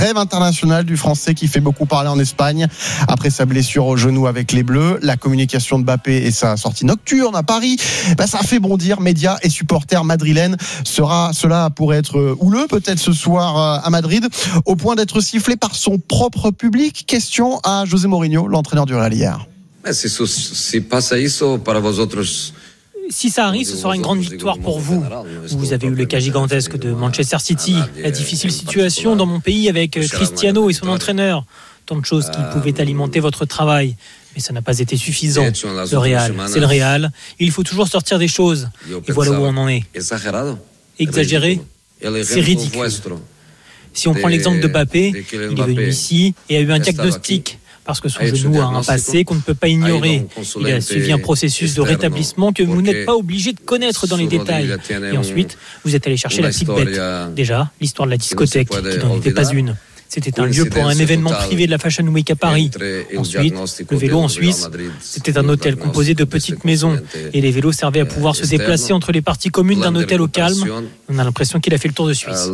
trêve internationale du Français qui fait beaucoup parler en Espagne après sa blessure au genou avec les Bleus. La communication de Mbappé et sa sortie nocturne à Paris, ça a fait bondir médias et supporters madrilènes. Cela pourrait être houleux peut-être ce soir à Madrid, au point d'être sifflé par son propre public. Question à José Mourinho, l'entraîneur du Real hier. Si ça arrive, ce sera une grande victoire pour vous. Vous avez eu le cas gigantesque de Manchester City, la difficile situation dans mon pays avec Cristiano et son entraîneur. Tant de choses qui pouvaient alimenter votre travail. Mais ça n'a pas été suffisant. Le Real, c'est le Real. Il faut toujours sortir des choses. Et voilà où on en est. Exagéré, c'est ridicule. Si on prend l'exemple de Mbappé, il est venu ici et a eu un diagnostic. Parce que son genou a un passé qu'on ne peut pas ignorer. Il a suivi un processus de rétablissement que vous n'êtes pas obligé de connaître dans les détails. Et ensuite, vous êtes allé chercher la petite bête. Déjà, l'histoire de la discothèque, qui n'en était pas une. C'était un lieu pour un événement privé de la Fashion Week à Paris. Ensuite, le vélo en Suisse, c'était un hôtel composé de petites maisons. Et les vélos servaient à pouvoir se déplacer entre les parties communes d'un hôtel au calme. On a l'impression qu'il a fait le tour de Suisse.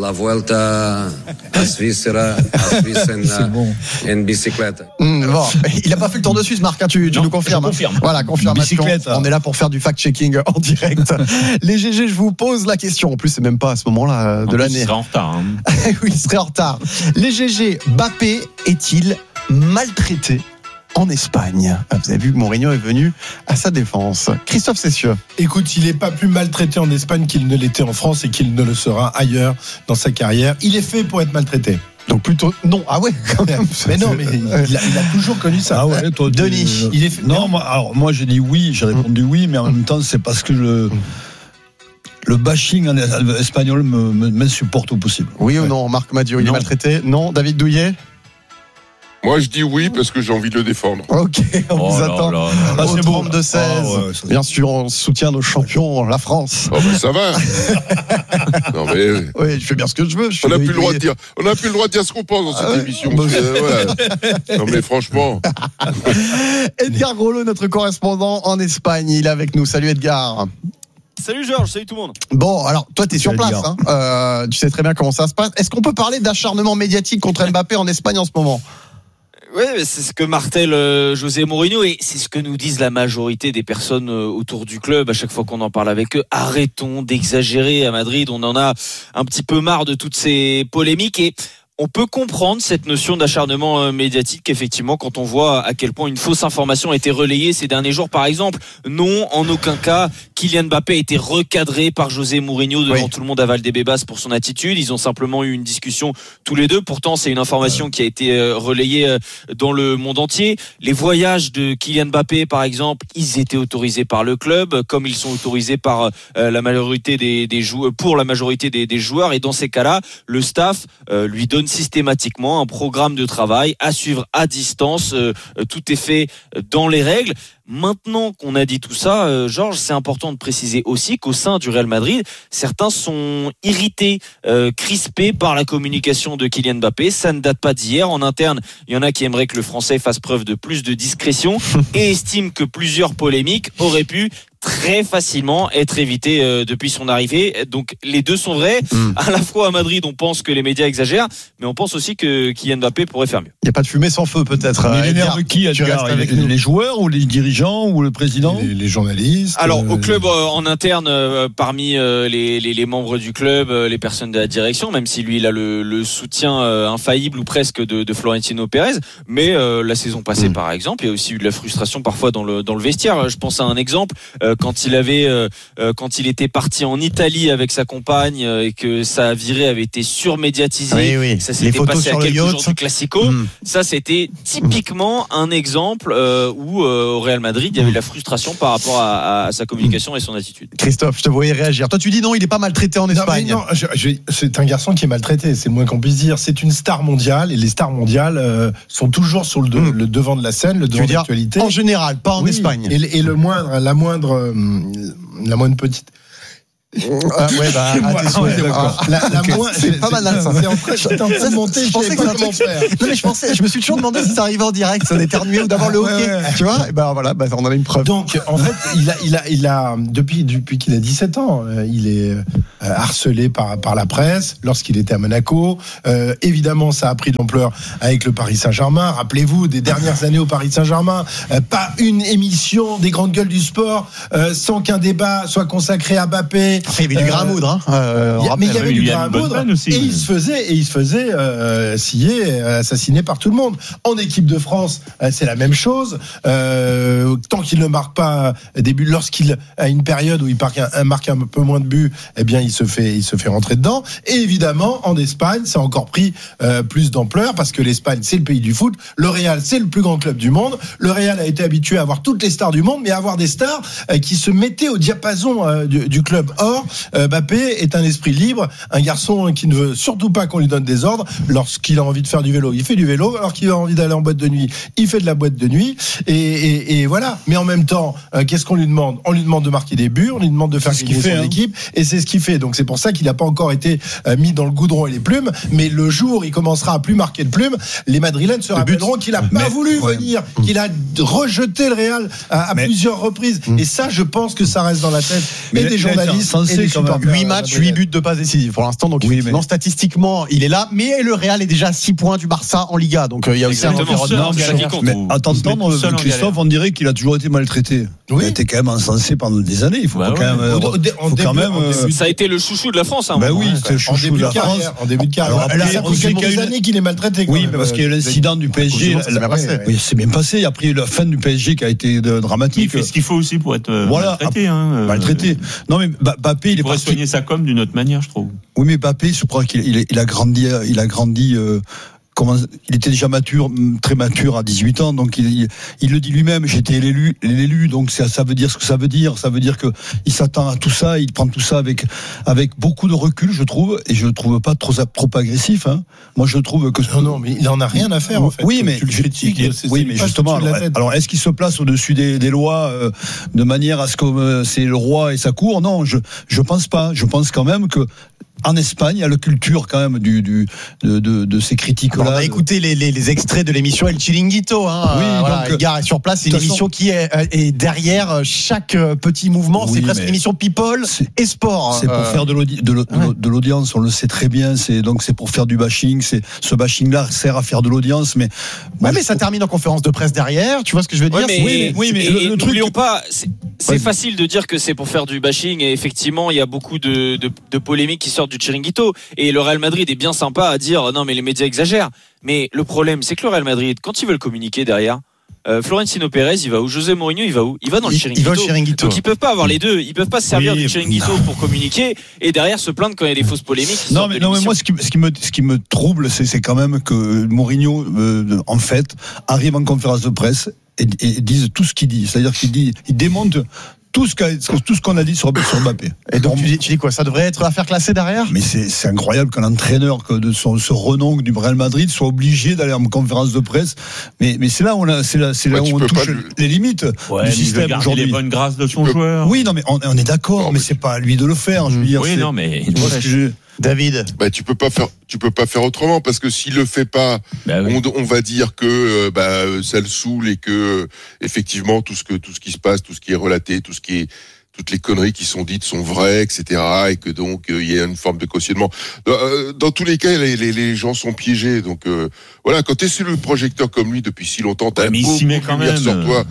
Bon, il n'a pas fait le tour de Suisse, Marc, tu nous confirmes. Confirme. Voilà, confirmation. Bicyclette. On est là pour faire du fact-checking en direct. Les GG, je vous pose la question. En plus, c'est même pas à ce moment-là de l'année. Il serait en retard. Oui, il serait en retard. Les GG, Mbappé est-il maltraité en Espagne? Vous avez vu que Mourinho est venu à sa défense. Christophe Cessieux. Écoute, il n'est pas plus maltraité en Espagne qu'il ne l'était en France et qu'il ne le sera ailleurs dans sa carrière. Il est fait pour être maltraité. Donc plutôt non. Ah ouais, quand même. Mais non, mais il a toujours connu ça. Ah ouais, toi, Denis. Il est fait... Non, moi j'ai dit oui, j'ai répondu oui, mais en même temps c'est parce que le bashing en espagnol m'insupporte au possible. Oui ou non, Marc Madiot, il est maltraité? Non, David Douillet? Moi, je dis oui parce que j'ai envie de le défendre. Ok, on vous attend au 32-16. Ouais, bien sûr, on soutient nos champions, la France. Oh, ben ça va. Non, mais... Oui, je fais bien ce que je veux. On n'a plus le droit de dire. On n'a plus le droit de dire ce qu'on pense dans cette émission. Ouais. Non, mais franchement. Edgar Rollo, notre correspondant en Espagne, il est avec nous. Salut Edgar. Salut Georges, salut tout le monde. Bon, alors toi t'es sur place, hein. Tu sais très bien comment ça se passe. Est-ce qu'on peut parler d'acharnement médiatique contre Mbappé en Espagne en ce moment? Oui, c'est ce que martèle José Mourinho et c'est ce que nous disent la majorité des personnes autour du club à chaque fois qu'on en parle avec eux. Arrêtons d'exagérer à Madrid, on en a un petit peu marre de toutes ces polémiques et on peut comprendre cette notion d'acharnement médiatique, effectivement, quand on voit à quel point une fausse information a été relayée ces derniers jours. Par exemple, non, en aucun cas, Kylian Mbappé a été recadré par José Mourinho devant tout le monde à Valdebebas pour son attitude. Ils ont simplement eu une discussion tous les deux. Pourtant, c'est une information qui a été relayée dans le monde entier. Les voyages de Kylian Mbappé, par exemple, ils étaient autorisés par le club, comme ils sont autorisés par la majorité des joueurs, pour la majorité des joueurs. Et dans ces cas-là, le staff lui donne systématiquement un programme de travail à suivre à distance. Tout est fait dans les règles. Maintenant qu'on a dit tout ça, Georges, c'est important de préciser aussi qu'au sein du Real Madrid, certains sont irrités, crispés par la communication de Kylian Mbappé. Ça ne date pas d'hier. En interne, il y en a qui aimeraient que le Français fasse preuve de plus de discrétion et estiment que plusieurs polémiques auraient pu très facilement être évité depuis son arrivée. Donc les deux sont vrais. À la fois à Madrid, on pense que les médias exagèrent, mais on pense aussi que Kylian Mbappé pourrait faire mieux. Il n'y a pas de fumée sans feu peut-être. Mais il énerve qui, Edgar? Les joueurs ou les dirigeants ou le président? Les journalistes. Alors au club en interne, parmi les membres du club, les personnes de la direction, même si lui il a le soutien infaillible ou presque de Florentino Pérez, mais la saison passée par exemple, il y a aussi eu de la frustration parfois dans le vestiaire. Je pense à un exemple. Quand il était parti en Italie avec sa compagne et que sa virée avait été surmédiatisée, ça s'était passé à quelques jours du Classico. Ça, c'était typiquement un exemple où au Real Madrid, il y avait de la frustration par rapport à sa communication et son attitude. Christophe, je te voyais réagir. Toi, tu dis non, il n'est pas maltraité en Espagne. Non, c'est un garçon qui est maltraité, c'est le moins qu'on puisse dire. C'est une star mondiale et les stars mondiales sont toujours sur le devant de la scène, le devant de l'actualité. En général, pas en Espagne. Et la moindre petite. C'est pas mal ça. C'est en train de monter. Je me suis toujours demandé si ça arrivait en direct, ça d'éternuer ou d'avoir le hockey. Tu vois? Et ben voilà, on en a une preuve. Donc en fait, il a depuis qu'il a 17 ans, il est harcelé par la presse lorsqu'il était à Monaco. Évidemment, ça a pris de l'ampleur avec le Paris Saint-Germain. Rappelez-vous des dernières années au Paris Saint-Germain, pas une émission des grandes gueules du sport sans qu'un débat soit consacré à Mbappé. Après, il y avait du grain à moudre. Mais il y avait du grain à moudre et il se faisait scier, assassiner par tout le monde. En équipe de France, c'est la même chose. Tant qu'il ne marque pas lorsqu'il a une période où il marque un peu moins de buts, eh bien il se fait rentrer dedans. Et évidemment, en Espagne, ça a encore pris plus d'ampleur parce que l'Espagne, c'est le pays du foot. Le Real, c'est le plus grand club du monde. Le Real a été habitué à avoir toutes les stars du monde, mais à avoir des stars qui se mettaient au diapason du club. Or, Mbappé est un esprit libre, un garçon qui ne veut surtout pas qu'on lui donne des ordres. Lorsqu'il a envie de faire du vélo, il fait du vélo. Alors qu'il a envie d'aller en boîte de nuit, il fait de la boîte de nuit. Et voilà. Mais en même temps, qu'est-ce qu'on lui demande ? On lui demande de marquer des buts, on lui demande de faire gagner son équipe, et c'est ce qu'il fait. Donc c'est pour ça qu'il n'a pas encore été mis dans le goudron et les plumes. Mais le jour où il commencera à plus marquer de plumes, les Madrilènes se rappelleront qu'il n'a pas voulu venir, qu'il a rejeté le Real à plusieurs reprises. Et ça, je pense que ça reste dans la tête des journalistes et des supporters. 8 matchs, 8 buts de passes décisives pour l'instant. Donc effectivement, statistiquement, il est là. Mais le Real est déjà à 6 points du Barça en Liga. Donc il y a aussi un environnement. Mais attends, Christophe, on dirait qu'il a toujours été maltraité. Il a été quand même encensé pendant des années. Il faut quand même. Ça a été le chouchou de la France. Oui, c'est le chouchou de la France. En début de carrière. Ça fait quelques années qu'il est maltraité. Oui, mais parce qu'il y a eu l'incident du PSG. Oui, c'est bien passé. Après la fin du PSG qui a été dramatique. Il fait ce qu'il faut aussi pour être maltraité. Maltraité. Non, mais Mbappé, il pourrait soigner sa com d'une autre manière, je trouve. Oui, mais Mbappé, je crois qu'il a grandi. Il était déjà très mature à 18 ans, donc il le dit lui-même, j'étais l'élu, donc ça veut dire ce que ça veut dire. Ça veut dire que il s'attend à tout ça, il prend tout ça avec beaucoup de recul, je trouve, et je le trouve pas trop agressif. Moi, je trouve que non, mais il en a rien à faire en fait. Oui, mais justement, alors est-ce qu'il se place au-dessus des lois de manière à ce que c'est le roi et sa cour ? Non, je pense pas. Je pense quand même que en Espagne, il y a la culture quand même de ces critiques-là. On a écouté les extraits de l'émission El Chiringuito. Edgar est sur place. C'est une émission qui est derrière chaque petit mouvement. C'est presque une émission people et sport. C'est pour faire de l'audience. On le sait très bien. C'est pour faire du bashing. Ce bashing-là sert à faire de l'audience. Mais ça termine en conférence de presse derrière. Tu vois ce que je veux dire ? Mais le truc. N'oublions pas. C'est facile de dire que c'est pour faire du bashing, et effectivement il y a beaucoup de polémiques qui sortent du Chiringuito, et le Real Madrid est bien sympa à dire non mais les médias exagèrent, mais le problème c'est que le Real Madrid, quand ils veulent communiquer derrière, Florentino Pérez il va où, José Mourinho il va où, il va dans le Chiringuito. Donc ils peuvent pas avoir les deux, ils peuvent pas se servir du Chiringuito pour communiquer et derrière se plaindre quand il y a des fausses polémiques. Non mais moi ce qui me trouble c'est quand même que Mourinho en fait arrive en conférence de presse et dise tout ce qu'il dit, c'est-à-dire il démonte tout ce qu'on a dit sur Mbappé. Et donc tu dis quoi ? Ça devrait être affaire classée derrière ? Mais c'est incroyable qu'un entraîneur de ce renom du Real Madrid soit obligé d'aller en conférence de presse. Mais c'est là où on touche les limites du système aujourd'hui. Les bonnes grâces de son joueur. Oui, non mais on est d'accord, mais c'est pas à lui de le faire. Je veux dire. Oui, non mais. David, tu peux pas faire autrement, parce que s'il le fait pas, on va dire que ça le saoule, et que effectivement tout ce qui se passe, tout ce qui est relaté, toutes les conneries qui sont dites sont vraies, etc. Et que donc il y a une forme de cautionnement. Dans tous les cas, les gens sont piégés. Donc voilà, quand t'es sur le projecteur comme lui depuis si longtemps, t'as mais il s'y met quand même. Sur toi.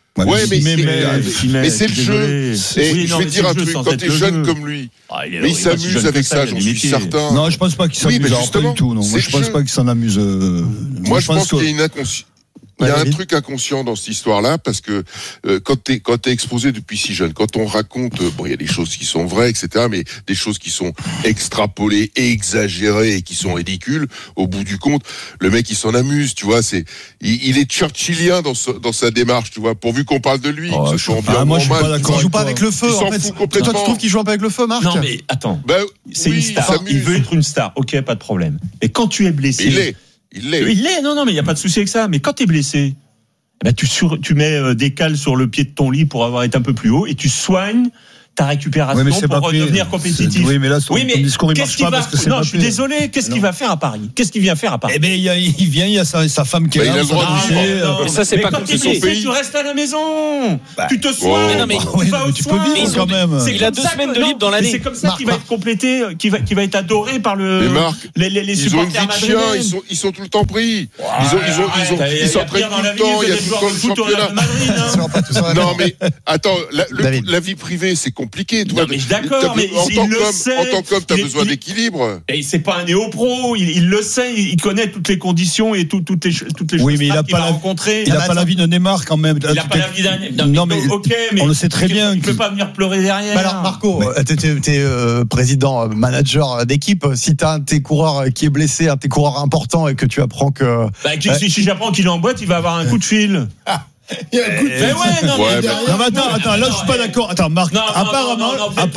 Mais c'est le jeu. Je vais te dire un truc, quand t'es jeune comme lui, mais il s'amuse avec ça, j'en suis certain. Non, je pense pas qu'il s'amuse pas du tout. Moi, je pense pas qu'il s'en amuse. Moi, je pense qu'il y a une inconscience. Il y a un truc inconscient dans cette histoire-là, parce que quand t'es exposé depuis si jeune, quand on raconte, il y a des choses qui sont vraies, etc., mais des choses qui sont extrapolées, exagérées et qui sont ridicules, au bout du compte, le mec il s'en amuse, tu vois, il est churchillien dans sa démarche, tu vois, pourvu qu'on parle de lui, que ce soit bien moi, je suis pas d'accord. Il joue pas avec le feu, en fait. Toi, tu trouves qu'il joue un peu avec le feu, Marc ? Non, mais attends. C'est une star. Il veut être une star. Ok, pas de problème. Et quand tu es blessé. Il l'est, non, mais il n'y a pas de souci avec ça. Mais quand tu es blessé, tu mets des cales sur le pied de ton lit pour avoir été un peu plus haut, et tu soignes ta récupération pour redevenir compétitif. Oui, mais là, ton discours il marche pas parce que c'est non, je suis désolé. Qu'est-ce qu'il va faire à Paris? Qu'est-ce qu'il vient faire à Paris? Eh ben, il vient, il y a sa femme qui est là. Il a le droit de mais ça, c'est pas comme son pays. Tu restes à la maison. Tu te soignes. Tu peux vivre quand même. Il a 2 semaines de libre dans l'année. C'est comme ça qu'il va être complété, qui va être adoré par les supporters madrilènes. Ils sont tout le temps pris. Ils s'entraînent tout le temps. Il y a tout le temps le championnat. Non, mais attends, la vie privée, c'est compliqué. Non, mais d'accord, mais en tant qu'homme, t'as besoin d'équilibre. Et c'est pas un néo-pro, il le sait, il connaît toutes les conditions et toutes les choses qu'il va rencontrer. Il n'a pas la vie de Neymar quand même. Il n'a pas la vie d'un. Non, mais on le sait très bien. Il ne peut pas venir pleurer derrière. Alors Marco, t'es président, manager d'équipe. Si t'as un de tes coureurs qui est blessé, un de tes coureurs important et que tu apprends que. Si j'apprends qu'il est en boîte, il va avoir un coup de fil. Il y a un coup de fil. Attends, là je suis pas d'accord. Attends, Marc, apparemment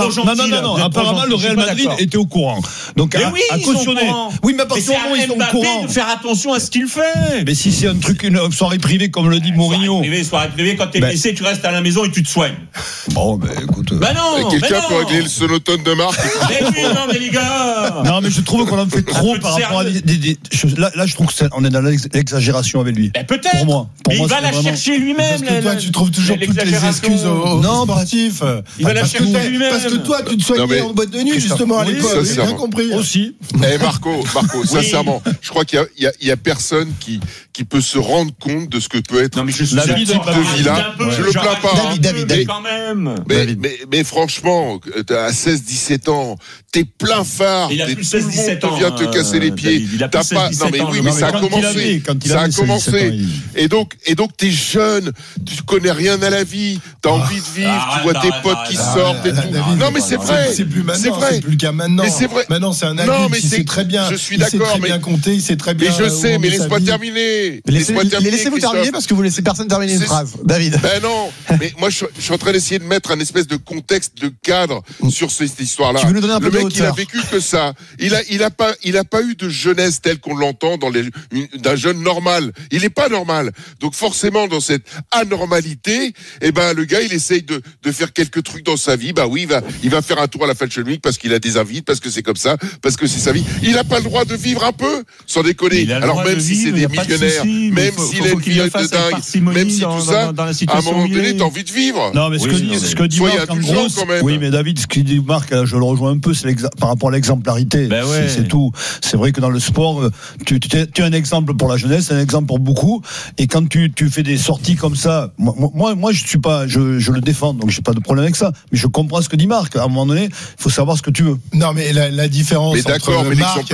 le Real Madrid était au courant. Donc à cautionner. Oui, mais à partir du moment où ils sont au courant, de faire attention à ce qu'il fait. Mais si c'est un truc, une soirée privée comme le dit Mourinho. Soirée privée, quand t'es blessé, tu restes à la maison et tu te soignes. Bon, ben écoute. Quelqu'un peut régler le sonotone de Marc. Mais les gars. Non, mais je trouve qu'on en fait trop par rapport à des. Là, je trouve qu'on est dans l'exagération avec lui. Peut-être. Pour moi. Mais il va la chercher lui-même. Parce que toi, tu trouves toujours toutes les excuses aux sportifs. Il va la chercher lui-même. Parce que toi, tu te soignais en boîte de nuit, justement, à l'époque. J'ai bien compris. Aussi. Marco, sincèrement, je crois qu'il y a personne qui peut se rendre compte de ce que peut être la vie de vie-là. Je le plains pas. David, quand même. Mais franchement, à 16-17 ans, t'es plein phare. Il a plus 16-17 ans. Vient te casser les pieds. T'as pas. Non mais oui, mais ça a commencé. Ça a commencé. Et donc t'es jeune, tu connais rien à la vie, t'as envie de vivre, tu vois tes potes qui sortent et tout. Non mais c'est vrai. C'est plus maintenant. C'est plus le cas maintenant. Mais c'est vrai. Maintenant c'est un adulte. Il sait très bien. Je suis d'accord. Il sait très bien compter. Il sait très bien. Mais je sais. Mais laisse-moi terminer. Laissez-vous terminer parce que vous laissez personne terminer une phrase. David. Ben non. Mais moi je suis en train d'essayer de mettre un espèce de contexte, de cadre sur cette histoire-là. Tu veux nous donner un peu de hauteur. Il a vécu que ça. Il a pas eu de jeunesse telle qu'on l'entend d'un jeune normal. Il est pas normal. Donc forcément dans cette anormalité, le gars il essaye de faire quelques trucs dans sa vie. Bah oui, il va faire un tour à la Fashion Week parce qu'il a des invités, parce que c'est comme ça, parce que c'est sa vie. Il a pas le droit de vivre un peu, sans déconner. Alors même si c'est des millionnaires, même s'il a une vie de dingue, même si tout ça, à un moment donné, t'as envie de vivre. Non, mais ce que dit Marc, en gros, oui, mais David, ce que dit Marc, je le rejoins un peu, c'est par rapport à l'exemplarité. C'est tout. C'est vrai que dans le sport, tu es un exemple pour la jeunesse, un exemple pour beaucoup. Et quand tu fais des sorties comme ça, moi je suis pas, je le défends, donc j'ai pas de problème avec ça. Mais je comprends ce que dit Marc. À un moment donné, il faut savoir ce que tu veux. Non, mais la différence entre Marc,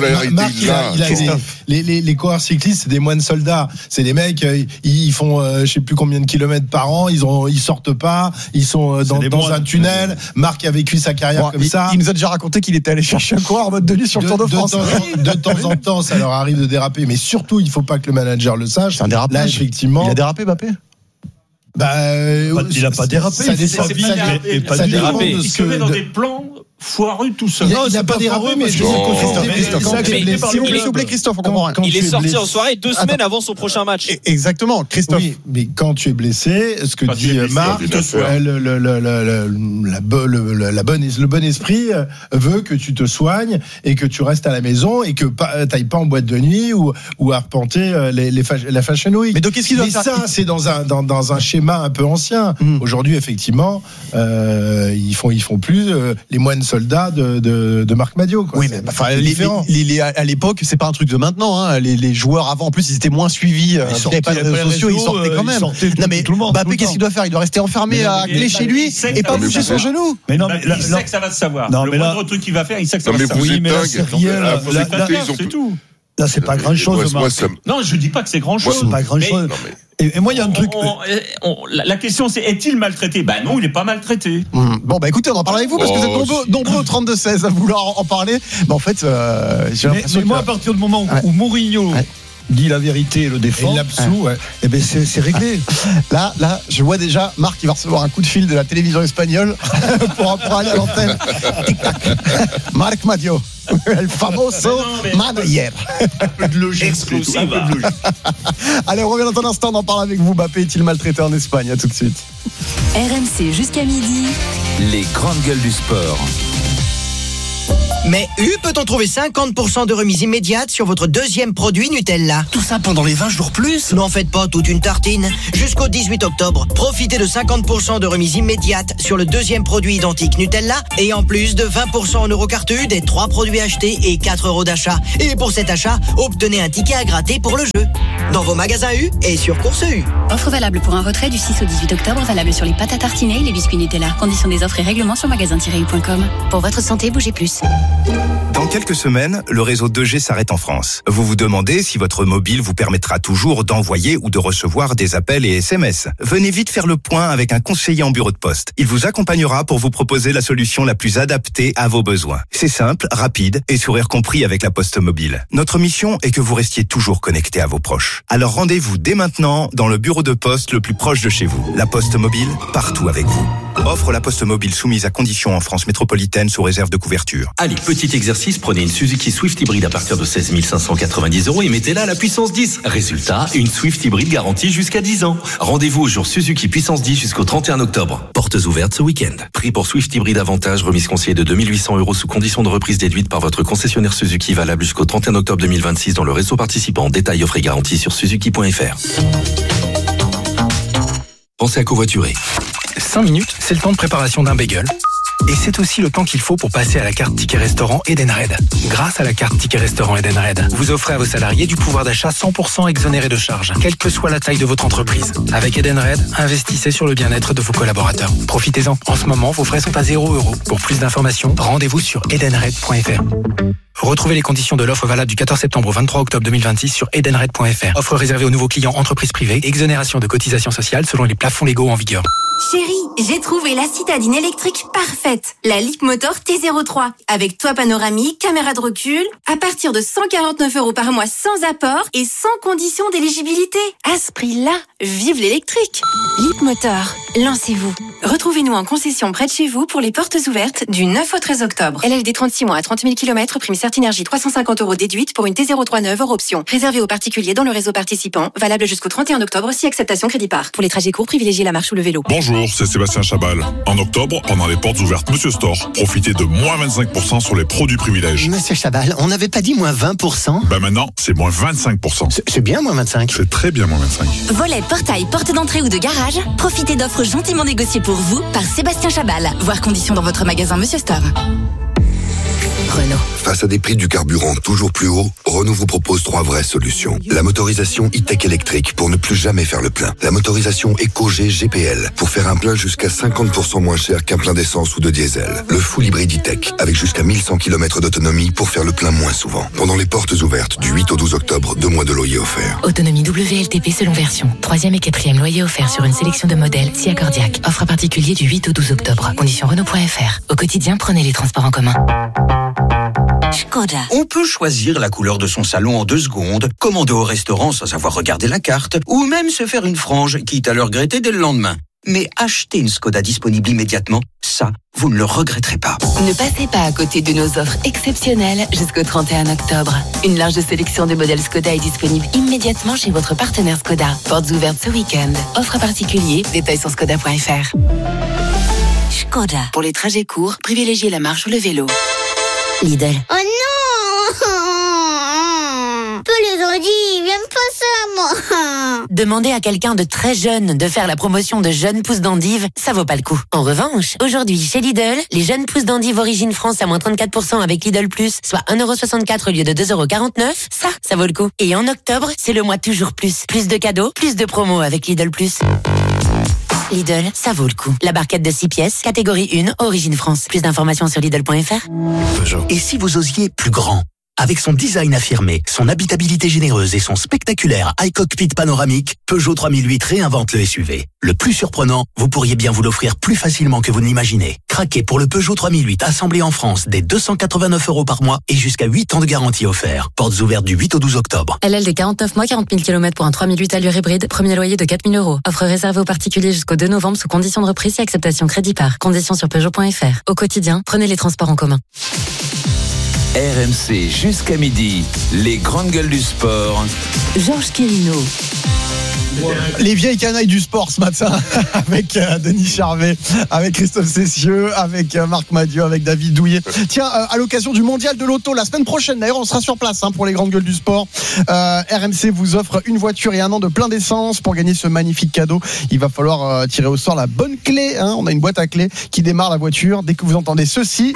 les coureurs cyclistes, c'est des moines soldats. C'est des mecs, ils font, je sais plus combien de kilomètres par an. Ils sortent pas. Ils sont dans un tunnel. Marc a vécu sa carrière comme ça. Il nous a déjà raconté qu'il était allé chercher un coureur en mode de nuit sur le Tour de France. De temps en temps, ça leur arrive de déraper, mais surtout, il faut pas que le manager le sache. C'est un dérapage. Là, effectivement, il a dérapé, Mbappé. Il a pas dérapé. Ça dépend de ce que met dans des plans foireux tout seul. Il n'a pas dérapé, mais s'il vous plaît, Christophe, on comprend rien. Il est sorti en soirée 2 semaines avant son prochain match. Exactement, Christophe. Oui, mais quand tu es blessé, ce que dit Marc, le bon esprit veut que tu te soignes et que tu restes à la maison et que t'ailles pas en boîte de nuit ou arpenter la Fashion Week. Mais donc qu'est-ce qu'il doit faire ? Ça, c'est dans un schéma un peu ancien. Aujourd'hui, effectivement, ils font plus les moines soldats de Marc Madiot. Quoi. Oui, mais à l'époque, c'est pas un truc de maintenant. Hein. Les joueurs avant, en plus, ils étaient moins suivis. Ils n'avaient pas de réseaux sociaux, ils sortaient quand même. Non, mais Mbappé, qu'est-ce qu'il doit faire ? Il doit rester enfermé à clé chez lui et pas bouger son genou. Mais non, il sait que ça va se savoir. Le moindre truc qu'il va faire, il sait que ça va se savoir. Oui, mais là, c'est rien. C'est tout. Là, c'est pas grand-chose, Marc. Non, je dis pas que c'est grand-chose. C'est pas grand-chose. Et moi, il y a un truc. La question, c'est est-il maltraité ? Non, il n'est pas maltraité. Bon, écoutez, on en parle avec vous parce que vous êtes nombreux au 32-16 à vouloir en parler. En fait, j'ai l'impression. Mais moi, à partir du moment où Mourinho dit la vérité et le défend, et l'absout, et ben c'est réglé. Là, je vois déjà Marc qui va recevoir un coup de fil de la télévision espagnole pour aller à l'antenne. Marc Madiot, el famoso manager. Un peu de logique. Exclusive. Allez, on revient dans un instant, on en parle avec vous. Mbappé est-il maltraité en Espagne ? À tout de suite. RMC jusqu'à midi. les grandes gueules du sport. Mais peut-on trouver 50% de remise immédiate sur votre deuxième produit Nutella? Tout ça pendant les 20 jours plus? N'en faites pas toute une tartine. Jusqu'au 18 octobre, profitez de 50% de remise immédiate sur le deuxième produit identique Nutella et en plus de 20% en Eurocarte U des 3 produits achetés et 4 € d'achat. Et pour cet achat, obtenez un ticket à gratter pour le jeu. Dans vos magasins U et sur Course U. Offre valable pour un retrait du 6 au 18 octobre, valable sur les pâtes à tartiner et les biscuits Nutella. Conditions des offres et règlements sur magasin-u.com. Pour votre santé, bougez plus. Dans quelques semaines, le réseau 2G s'arrête en France. Vous vous demandez si votre mobile vous permettra toujours d'envoyer ou de recevoir des appels et SMS. Venez vite faire le point avec un conseiller en bureau de poste. Il vous accompagnera pour vous proposer la solution la plus adaptée à vos besoins. C'est simple, rapide et sourire compris avec la Poste Mobile. Notre mission est que vous restiez toujours connecté à vos proches. Alors rendez-vous dès maintenant dans le bureau de poste le plus proche de chez vous. La Poste Mobile, partout avec vous. Offre la Poste Mobile soumise à conditions en France métropolitaine sous réserve de couverture. Allez, petit exercice, prenez une Suzuki Swift hybride à partir de 16 590 € et mettez-la à la puissance 10. Résultat, une Swift hybride garantie jusqu'à 10 ans. Rendez-vous au jour Suzuki puissance 10 jusqu'au 31 octobre. Portes ouvertes ce week-end. Prix pour Swift hybride avantage, remise conseillée de 2 800 € sous condition de reprise déduite par votre concessionnaire Suzuki, valable jusqu'au 31 octobre 2026 dans le réseau participant. Détails, offres et garanties sur suzuki.fr. Pensez à covoiturer. 5 minutes, c'est le temps de préparation d'un bagel. Et c'est aussi le temps qu'il faut pour passer à la carte Ticket Restaurant Edenred. Grâce à la carte Ticket Restaurant Edenred, vous offrez à vos salariés du pouvoir d'achat 100% exonéré de charges, quelle que soit la taille de votre entreprise. Avec Edenred, investissez sur le bien-être de vos collaborateurs. Profitez-en. En ce moment, vos frais sont à 0 €. Pour plus d'informations, rendez-vous sur edenred.fr. Retrouvez les conditions de l'offre valable du 14 septembre au 23 octobre 2026 sur edenred.fr. Offre réservée aux nouveaux clients entreprises privées. Exonération de cotisations sociales selon les plafonds légaux en vigueur. Chérie, j'ai trouvé la citadine électrique parfaite. La Leapmotor T03. Avec toit panoramique, caméra de recul. À partir de 149 € par mois sans apport et sans condition d'éligibilité. À ce prix-là, vive l'électrique. Leapmotor, lancez-vous. Retrouvez-nous en concession près de chez vous pour les portes ouvertes du 9 au 13 octobre. LLD 36 mois à 30 000 km, prime Certinergie 350 € déduite pour une T03 neuve hors option. Réservé aux particuliers dans le réseau participant. Valable jusqu'au 31 octobre si acceptation crédit par. Pour les trajets courts, privilégiez la marche ou le vélo. Bonjour, c'est Sébastien Chabal. En octobre, pendant les portes ouvertes Monsieur Store, profitez de moins 25% sur les produits privilèges. Monsieur Chabal, on n'avait pas dit moins 20%? Maintenant, c'est moins 25%. C'est bien moins 25. C'est très bien moins 25. Volet, portail, porte d'entrée ou de garage, profitez d'offres gentiment négociées pour vous par Sébastien Chabal. Voir conditions dans votre magasin Monsieur Store. Renault. Face à des prix du carburant toujours plus hauts, Renault vous propose 3 vraies solutions. La motorisation e-tech électrique pour ne plus jamais faire le plein. La motorisation EcoG GPL pour faire un plein jusqu'à 50% moins cher qu'un plein d'essence ou de diesel. Le full hybride e-tech avec jusqu'à 1100 km d'autonomie pour faire le plein moins souvent. Pendant les portes ouvertes du 8 au 12 octobre, 2 mois de loyer offert. Autonomie WLTP selon version. 3e et 4e loyer offert sur une sélection de modèles si accordiaque. Offre particulier du 8 au 12 octobre. Conditions Renault.fr. Au quotidien, prenez les transports en commun. Škoda. On peut choisir la couleur de son salon en 2 secondes, commander au restaurant sans avoir regardé la carte, ou même se faire une frange, quitte à le regretter dès le lendemain. Mais acheter une Škoda disponible immédiatement, ça, vous ne le regretterez pas. Ne passez pas à côté de nos offres exceptionnelles jusqu'au 31 octobre. Une large sélection de modèles Škoda est disponible immédiatement chez votre partenaire Škoda. Portes ouvertes ce week-end. Offre particulier, détails sur Škoda.fr. Škoda. Pour les trajets courts, privilégiez la marche ou le vélo. Lidl. Oh non! Peu les ont dit, j'aime pas ça, moi. Demander à quelqu'un de très jeune de faire la promotion de jeunes pousses d'endive, ça vaut pas le coup. En revanche, aujourd'hui, chez Lidl, les jeunes pousses d'endive origine France à moins 34% avec Lidl Plus, soit 1,64 € au lieu de 2,49 €, ça vaut le coup. Et en octobre, c'est le mois toujours plus. Plus de cadeaux, plus de promos avec Lidl Plus. Lidl, ça vaut le coup. La barquette de 6 pièces, catégorie 1, origine France. Plus d'informations sur Lidl.fr. Et si vous osiez plus grand? Avec son design affirmé, son habitabilité généreuse et son spectaculaire iCockpit panoramique, Peugeot 3008 réinvente le SUV. Le plus surprenant, vous pourriez bien vous l'offrir plus facilement que vous ne l'imaginez. Craquez pour le Peugeot 3008 assemblé en France dès 289 € par mois et jusqu'à 8 ans de garantie offert. Portes ouvertes du 8 au 12 octobre. LLD 49 mois, 40 000 km pour un 3008 allure hybride, premier loyer de 4 000 €. Offre réservée aux particuliers jusqu'au 2 novembre sous condition de reprise et acceptation crédit par. Conditions sur Peugeot.fr. Au quotidien, prenez les transports en commun. RMC jusqu'à midi, les grandes gueules du sport. Georges Quirino. Les vieilles canailles du sport ce matin avec Denis Charvet, avec Christophe Cessieux, avec Marc Madiot, avec David Douillet. Tiens, à l'occasion du mondial de l'auto la semaine prochaine, d'ailleurs on sera sur place pour les grandes gueules du sport. RMC vous offre une voiture et un an de plein d'essence. Pour gagner ce magnifique cadeau, il va falloir tirer au sort la bonne clé. On a une boîte à clés qui démarre la voiture. Dès que vous entendez ceci,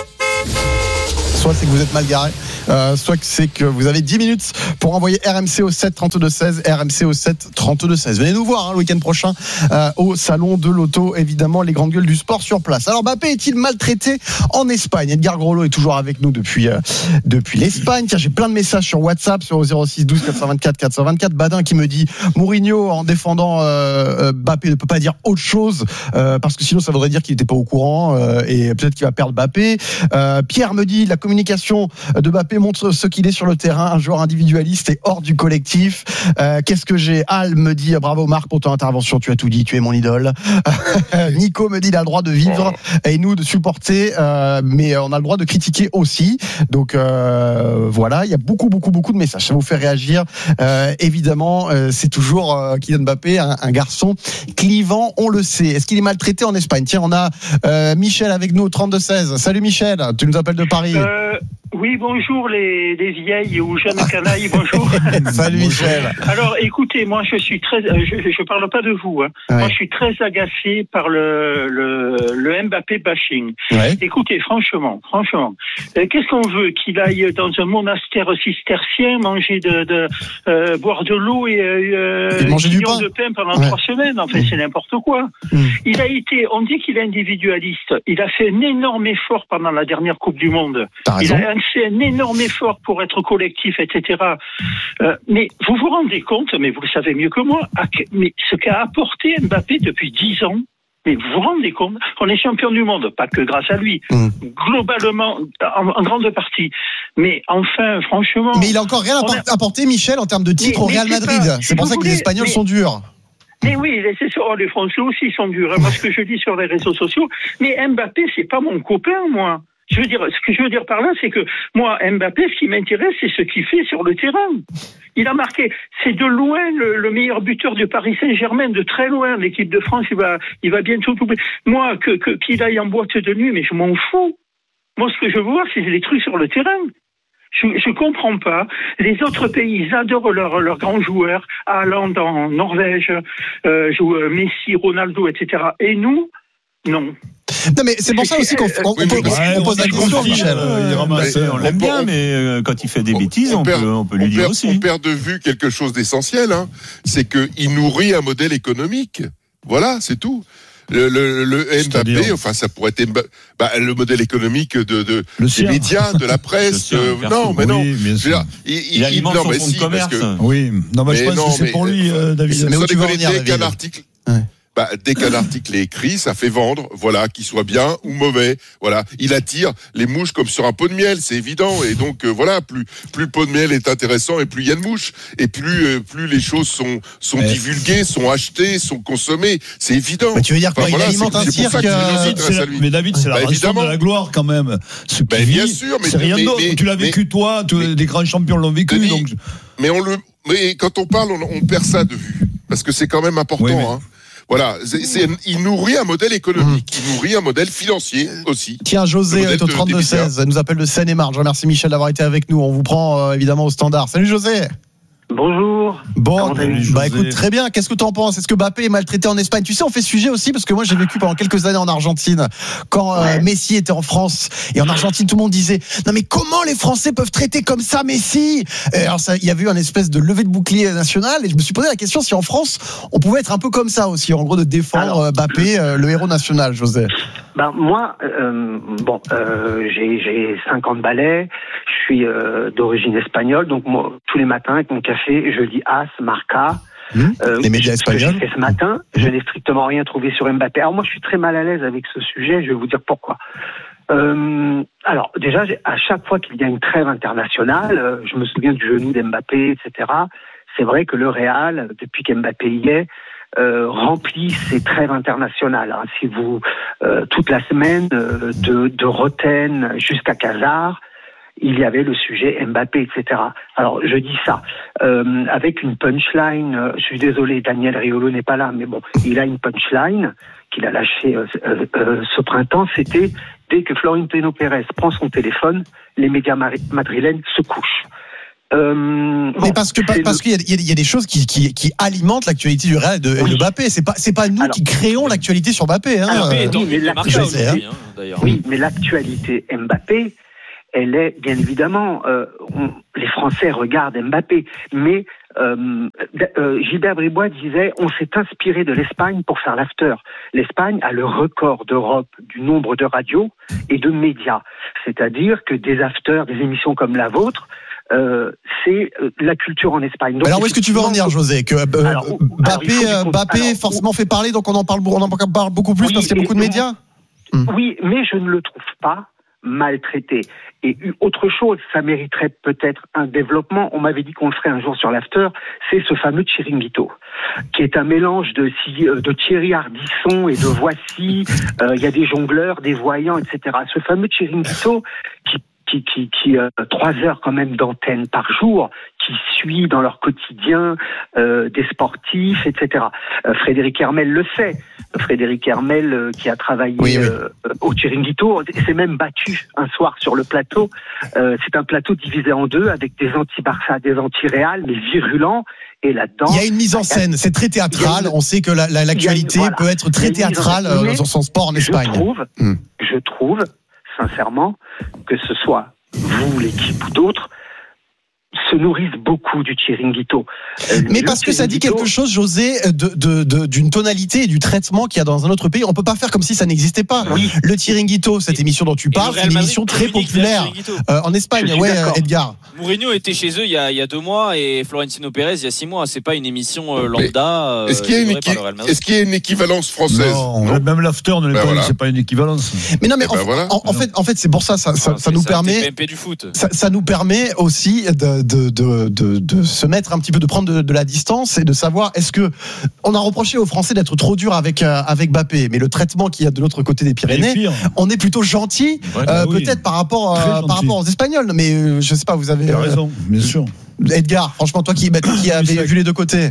soit c'est que vous êtes mal garé, soit c'est que vous avez 10 minutes pour envoyer RMC au 7 32 16, RMC au 7 32 16. Venez nous voir le week-end prochain au salon de l'auto, évidemment les grandes gueules du sport sur place. Alors Mbappé est-il maltraité en Espagne? Edgar Groslo est toujours avec nous depuis l'Espagne. Tiens, j'ai plein de messages sur WhatsApp sur 06 12 424 424. Badin qui me dit Mourinho en défendant Mbappé ne peut pas dire autre chose parce que sinon ça voudrait dire qu'il n'était pas au courant et peut-être qu'il va perdre Mbappé. Pierre me dit la communication de Mbappé montre ce qu'il est sur le terrain, un joueur individualiste et hors du collectif. Qu'est-ce que j'ai? Al me dit bravo Marc pour ton intervention, tu as tout dit, tu es mon idole. Nico me dit il a le droit de vivre et nous de supporter, mais on a le droit de critiquer aussi. Donc voilà, il y a beaucoup de messages. Ça vous fait réagir. Évidemment, c'est toujours Kylian Mbappé, un garçon clivant, on le sait. Est-ce qu'il est maltraité en Espagne? Tiens, on a Michel avec nous, 32-16. Salut Michel, tu nous appelles de Paris. Oui, bonjour les vieilles ou jeunes canailles, bonjour. Salut Michel. Alors écoutez, moi je suis très, je parle pas de vous, hein. Ouais. Moi je suis très agacé par le Mbappé bashing. Ouais. Écoutez, franchement, qu'est-ce qu'on veut? Qu'il aille dans un monastère cistercien, manger boire de l'eau et manger du pain de pain pendant 3 semaines. En fait, c'est n'importe quoi. On dit qu'il est individualiste. Il a fait un énorme effort pendant la dernière Coupe du Monde. Il a fait un énorme effort pour être collectif, etc. Mais vous vous rendez compte, mais vous le savez mieux que moi, mais ce qu'a apporté Mbappé depuis 10 ans, mais vous vous rendez compte, on est champion du monde, pas que grâce à lui, globalement, en grande partie. Mais enfin, franchement... Mais il a encore rien apporté, Michel, en termes de titre au Real Madrid. C'est pour ça que les Espagnols sont durs. Mais oui, c'est sûr, les Français aussi sont durs. Moi, ce que je dis sur les réseaux sociaux, mais Mbappé, c'est pas mon copain, moi. Ce que je veux dire par là, c'est que moi, Mbappé, ce qui m'intéresse, c'est ce qu'il fait sur le terrain. Il a marqué, c'est de loin le meilleur buteur du Paris Saint-Germain, de très loin. L'équipe de France, il va bientôt tout. Moi, qu'il aille en boîte de nuit, mais je m'en fous. Moi, ce que je veux voir, c'est les trucs sur le terrain. Je comprends pas. Les autres pays, ils adorent leurs grands joueurs, Haaland en Norvège, Messi, Ronaldo, etc. Et nous, non. Non mais c'est pour ça aussi qu'on pose la question, Michel. On l'aime bien, mais quand il fait des bêtises, on peut lui dire aussi. On perd de vue quelque chose d'essentiel, c'est qu'il nourrit un modèle économique. Voilà, c'est tout. Le Mbappé, enfin ça pourrait être le modèle économique des médias, de la presse. Non. Il alimente son fonds de commerce. Oui, non, mais je pense que c'est pour lui, David. Mais où tu veux en venir, David ? Dès qu'un article est écrit, ça fait vendre, voilà, qu'il soit bien ou mauvais, voilà. Il attire les mouches comme sur un pot de miel, c'est évident. Et donc voilà, plus le pot de miel est intéressant et plus il y a de mouches, et plus les choses sont divulguées, sont achetées, sont consommées, c'est évident. Mais tu veux dire quoi, il alimente un cirque? Mais David, c'est la raison de la gloire quand même. Bien sûr, mais c'est rien d'autre. Tu l'as vécu toi, des grands champions l'ont vécu. Denis, donc. Mais quand on parle, on perd ça de vue, parce que c'est quand même important. Oui, Voilà, il nourrit un modèle économique, il nourrit un modèle financier aussi. Tiens, José est au 32-16, elle nous appelle de Seine-et-Marne. Je remercie Michel d'avoir été avec nous. On vous prend évidemment au standard. Salut José. Bonjour. Bon, écoute, très bien. Qu'est-ce que tu en penses? Est-ce que Mbappé est maltraité en Espagne? Tu sais, on fait sujet aussi parce que moi j'ai vécu pendant quelques années en Argentine quand Messi était en France, et en Argentine tout le monde disait non mais comment les Français peuvent traiter comme ça Messi? Et alors il y avait eu un espèce de levée de bouclier national, et je me suis posé la question si en France on pouvait être un peu comme ça aussi, en gros, de défendre Mbappé, le héros national. José. Moi, j'ai 50 balais, je suis d'origine espagnole, donc moi tous les matins avec mon café, je dis As, Marca. Les médias espagnols. J'ai fait ce matin, je n'ai strictement rien trouvé sur Mbappé. Alors moi, je suis très mal à l'aise avec ce sujet. Je vais vous dire pourquoi. Alors déjà, à chaque fois qu'il y a une trêve internationale, je me souviens du genou d'Mbappé, etc. C'est vrai que le Real, depuis qu'Mbappé y est, remplit ses trêves internationales. Si vous toute la semaine de Rotten jusqu'à Casar, il y avait le sujet Mbappé, etc. Alors, je dis ça avec une punchline. Je suis désolé, Daniel Riolo n'est pas là, mais bon, il a une punchline qu'il a lâchée ce printemps. C'était dès que Florentino Pérez prend son téléphone, les médias madrilènes se couchent. Mais parce qu'il y a des choses qui alimentent l'actualité du Real et de Mbappé. C'est pas nous qui créons l'actualité sur Mbappé. Oui, mais l'actualité Mbappé, elle est bien évidemment. Les Français regardent Mbappé, mais Gilbert Bribois disait on s'est inspiré de l'Espagne pour faire l'after. L'Espagne a le record d'Europe du nombre de radios et de médias, c'est-à-dire que des afters, des émissions comme la vôtre. C'est la culture en Espagne. Donc, alors où est-ce que tu veux en venir, José? Que Mbappé forcément fait parler, donc on en parle beaucoup plus parce qu'il y a beaucoup de médias. Oui, mais je ne le trouve pas maltraité. Et autre chose, ça mériterait peut-être un développement. On m'avait dit qu'on le ferait un jour sur l'after. C'est ce fameux Chiringuito, qui est un mélange de Thierry Ardisson et de Voici. Il y a des jongleurs, des voyants, etc. Ce fameux Chiringuito qui 3 heures quand même d'antenne par jour, qui suit dans leur quotidien des sportifs, etc. Frédéric Hermel le fait. Frédéric Hermel qui a travaillé au Chiringuito s'est même battu un soir sur le plateau. C'est un plateau divisé en deux avec des anti-Barça, des anti-Real, mais virulents. Et là-dedans, il y a une mise en scène, c'est très théâtral. On sait que l'actualité peut être très théâtrale dans son sport en Espagne. Je trouve sincèrement, que ce soit vous, l'équipe ou d'autres, se nourrissent beaucoup du Chiringuito. Mais parce que ça dit quelque chose, José, d'une tonalité et du traitement qu'il y a dans un autre pays. On peut pas faire comme si ça n'existait pas. Oui. Le Chiringuito, cette émission dont tu parles, c'est une émission très populaire en Espagne. Ouais, Edgar. Mourinho était chez eux il y a 2 mois et Florentino Pérez il y a 6 mois. C'est pas une émission lambda. Est-ce qu'il y a une équivalence française? Non, même l'after ne l'est pas. C'est pas une équivalence. Mais non, mais en fait, c'est pour ça nous permet. Ça nous permet aussi de se mettre un petit peu, de prendre de la distance et de savoir, est-ce que on a reproché aux Français d'être trop durs avec Mbappé, mais le traitement qu'il y a de l'autre côté des Pyrénées, on est plutôt gentil, peut-être par rapport aux Espagnols, mais je sais pas, vous avez raison, bien sûr. Edgar, franchement, toi qui avais vu les deux côtés.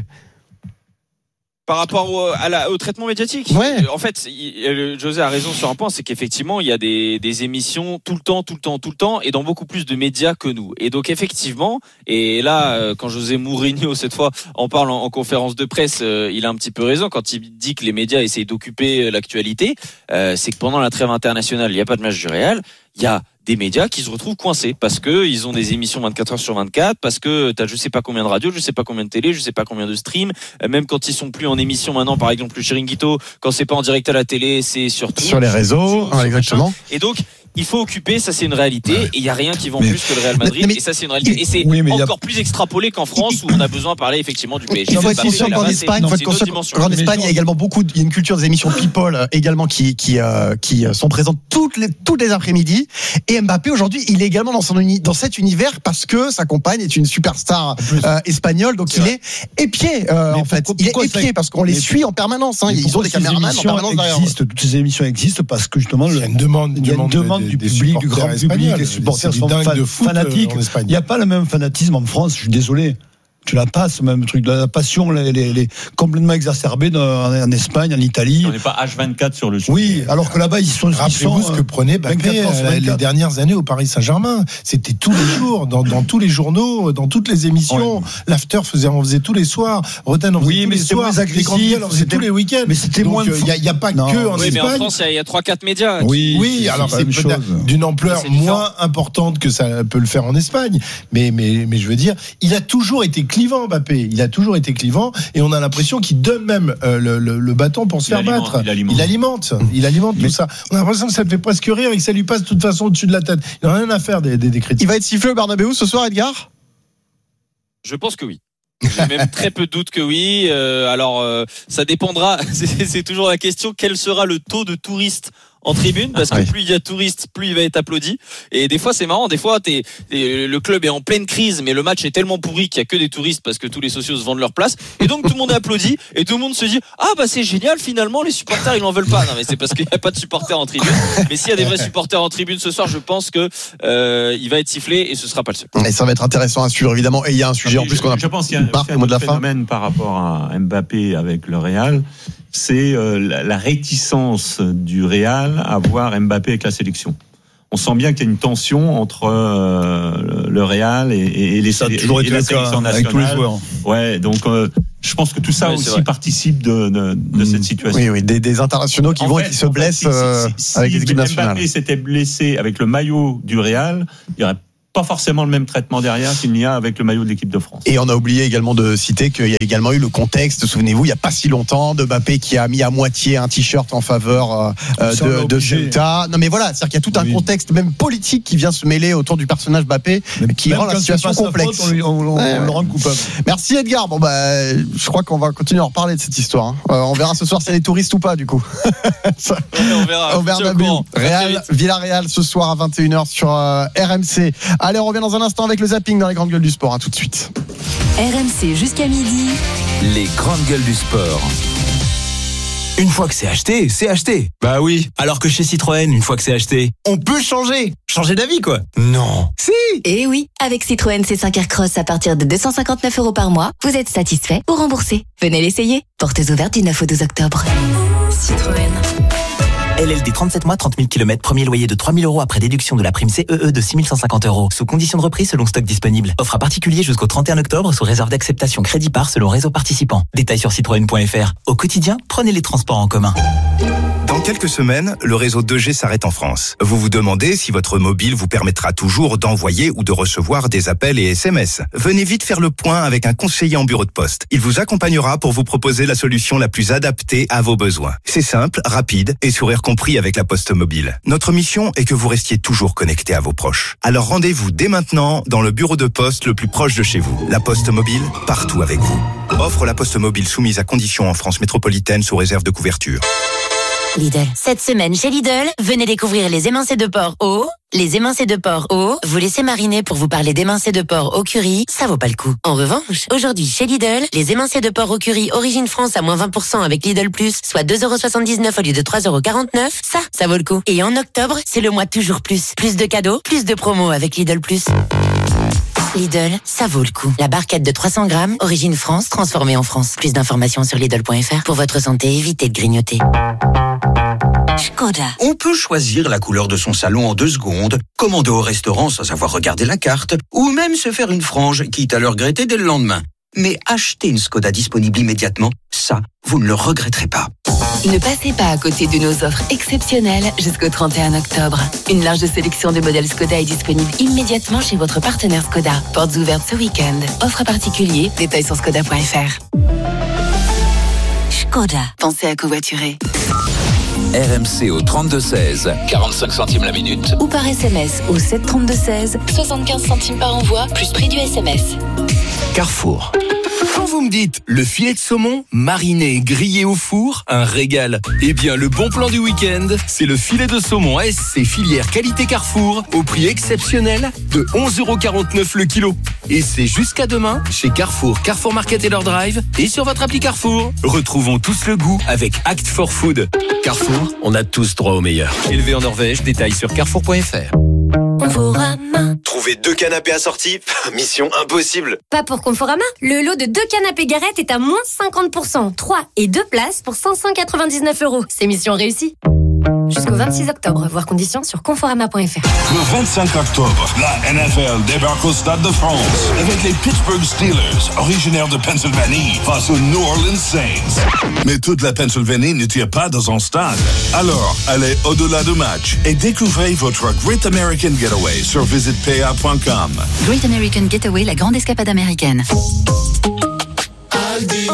Par rapport au traitement médiatique, en fait, José a raison sur un point, c'est qu'effectivement, il y a des émissions tout le temps, et dans beaucoup plus de médias que nous. Et donc, effectivement, et là, quand José Mourinho, cette fois, en parle en conférence de presse, il a un petit peu raison quand il dit que les médias essayent d'occuper l'actualité. C'est que pendant la trêve internationale, il n'y a pas de match du Real, il y a des médias qui se retrouvent coincés parce que ils ont des émissions 24 heures sur 24, parce que t'as je sais pas combien de radios, je sais pas combien de télé, je sais pas combien de streams, même quand ils sont plus en émission maintenant, par exemple le Chiringuito, quand c'est pas en direct à la télé, c'est sur les réseaux, exactement. Et donc il faut occuper, ça c'est une réalité, et il y a rien qui vend plus que le Real Madrid, et ça c'est une réalité, et c'est encore plus extrapolé qu'en France où on a besoin de parler effectivement du PSG. Il faut être conscient qu'en Espagne, il y a également il y a une culture des émissions people également qui sont présentes toutes les après-midi. Et Mbappé aujourd'hui, il est également dans cet univers parce que sa compagne est une superstar espagnole, donc il est épié en fait. Il est épié parce qu'on les suit en permanence. Ils ont des caméramans en permanence derrière. Toutes ces émissions existent parce que justement il y a une demande du public, du grand public, les supporters sont fanatiques. Il n'y a pas le même fanatisme en France, je suis désolé. Tu l'as pas, ce même truc, la passion, les complètement exacerbée en Espagne, en Italie. On n'est pas H24 sur le sujet. Oui, alors que là-bas, ils sont. Rappelez-vous ce que prenait Mbappé les dernières années au Paris Saint-Germain. C'était tous les jours, dans tous les journaux, dans toutes les émissions. L'after on faisait tous les soirs. Roten en faisait tous les soirs. Les grandes gueules en faisaient tous les week-ends. Mais c'était moins. Il n'y a pas que en Espagne. Oui, mais en France, il y a 3-4 médias. Oui, alors c'est peut-être d'une ampleur moins importante que ça peut le faire en Espagne. Mais je veux dire, il a toujours été clivant, Mbappé. Il a toujours été clivant et on a l'impression qu'il donne même le bâton pour se faire battre. Il alimente tout ça. On a l'impression que ça le fait presque rire et que ça lui passe de toute façon au-dessus de la tête. Il n'a rien à faire des critiques. Il va être sifflé au Bernabéu ce soir, Edgar ? Je pense que oui. J'ai même très peu de doute que oui. Alors, ça dépendra. C'est toujours la question. Quel sera le taux de touristes en tribune parce que plus il y a de touristes, plus il va être applaudi. Et des fois, c'est marrant. Des fois, le club est en pleine crise, mais le match est tellement pourri qu'il y a que des touristes parce que tous les socios se vendent leur place. Et donc, tout le monde applaudit et tout le monde se dit ah bah c'est génial. Finalement, les supporters ils n'en veulent pas. Non, mais c'est parce qu'il n'y a pas de supporters en tribune. Mais s'il y a des vrais supporters en tribune ce soir, je pense que il va être sifflé et ce sera pas le seul. Et ça va être intéressant à suivre évidemment. Et il y a un sujet en plus qu'on a. Je pense qu'il y a un phénomène par rapport à Mbappé avec le Real. C'est la réticence du Real à voir Mbappé avec la sélection. On sent bien qu'il y a une tension entre le Real et la sélection nationale. Avec tous les joueurs. Ouais, donc je pense que tout ça aussi participe de cette situation. Oui, des internationaux qui se blessent avec les équipes nationales. Si Mbappé s'était blessé avec le maillot du Real, il y aurait pas forcément le même traitement derrière qu'il n'y a avec le maillot de l'équipe de France. Et on a oublié également de citer qu'il y a également eu le contexte, souvenez-vous, il n'y a pas si longtemps, de Mbappé qui a mis à moitié un t-shirt en faveur de Ceuta. Non mais voilà, c'est-à-dire qu'il y a tout un contexte même politique qui vient se mêler autour du personnage Mbappé, qui rend la situation complexe. On le rend coupable. Merci Edgar. Bon je crois qu'on va continuer à en reparler de cette histoire. On verra ce soir si c'est les touristes ou pas du coup. On verra. Villarreal ce soir à 21h sur RMC. Allez, on revient dans un instant avec le zapping dans les grandes gueules du sport. À tout de suite. RMC jusqu'à midi. Les grandes gueules du sport. Une fois que c'est acheté, c'est acheté. Bah oui. Alors que chez Citroën, une fois que c'est acheté, on peut changer. Changer d'avis, quoi. Non. Si. Eh oui. Avec Citroën C5 Aircross à partir de 259 € par mois, vous êtes satisfait ou remboursé. Venez l'essayer. Portes ouvertes du 9 au 12 octobre. Citroën. LLD 37 mois, 30 000 km, premier loyer de 3 000 € après déduction de la prime CEE de 6 150 €. Sous condition de reprise selon stock disponible. Offre à particulier jusqu'au 31 octobre sous réserve d'acceptation crédit par selon réseau participant. Détails sur citroën.fr. Au quotidien, prenez les transports en commun. Dans quelques semaines, le réseau 2G s'arrête en France. Vous vous demandez si votre mobile vous permettra toujours d'envoyer ou de recevoir des appels et SMS. Venez vite faire le point avec un conseiller en bureau de poste. Il vous accompagnera pour vous proposer la solution la plus adaptée à vos besoins. C'est simple, rapide et sourire compris avec la Poste Mobile. Notre mission est que vous restiez toujours connecté à vos proches. Alors rendez-vous dès maintenant dans le bureau de poste le plus proche de chez vous. La Poste Mobile, partout avec vous. Offre la Poste Mobile soumise à conditions en France métropolitaine sous réserve de couverture. Lidl. Cette semaine chez Lidl, venez découvrir les émincés de porc au. Les émincés de porc au, vous laissez mariner pour vous parler d'émincés de porc au curry, ça vaut pas le coup. En revanche, aujourd'hui chez Lidl, les émincés de porc au curry Origine France à moins 20% avec Lidl Plus, soit 2,79 € au lieu de 3,49 €, ça vaut le coup. Et en octobre, c'est le mois toujours plus. Plus de cadeaux, plus de promos avec Lidl Plus. Lidl, ça vaut le coup. La barquette de 300 grammes, Origine France, transformée en France. Plus d'informations sur Lidl.fr. Pour votre santé, évitez de grignoter. Škoda. On peut choisir la couleur de son salon en 2 secondes, commander au restaurant sans avoir regardé la carte, ou même se faire une frange, quitte à le regretter dès le lendemain. Mais acheter une Škoda disponible immédiatement, ça, vous ne le regretterez pas. Ne passez pas à côté de nos offres exceptionnelles jusqu'au 31 octobre. Une large sélection de modèles Škoda est disponible immédiatement chez votre partenaire Škoda. Portes ouvertes ce week-end. Offre à particulier, détails sur škoda.fr. Škoda. Pensez à covoiturer. RMC au 32-16, 45 centimes la minute. Ou par SMS au 732-16, 75 centimes par envoi, plus prix du SMS. Carrefour. Quand vous me dites le filet de saumon, mariné, grillé au four, un régal. Eh bien, le bon plan du week-end, c'est le filet de saumon ASC filière qualité Carrefour, au prix exceptionnel de 11,49 € le kilo. Et c'est jusqu'à demain, chez Carrefour, Carrefour Market et leur drive, et sur votre appli Carrefour. Retrouvons tous le goût avec Act for Food. Carrefour, on a tous droit au meilleur. Élevé en Norvège, détails sur carrefour.fr. Conforama. Trouver 2 canapés assortis, mission impossible. Pas pour Conforama. Le lot de 2 canapés Garrett est à moins 50%. 3 et 2 places pour 599 €. C'est mission réussie. Jusqu'au 26 octobre, voir conditions sur conforama.fr. Le 25 octobre, la NFL débarque au Stade de France avec les Pittsburgh Steelers, originaires de Pennsylvanie, face aux New Orleans Saints. Mais toute la Pennsylvanie ne tire pas dans un stade. Alors, allez au-delà du match et découvrez votre Great American Getaway sur visitpa.com. Great American Getaway, la grande escapade américaine. En direct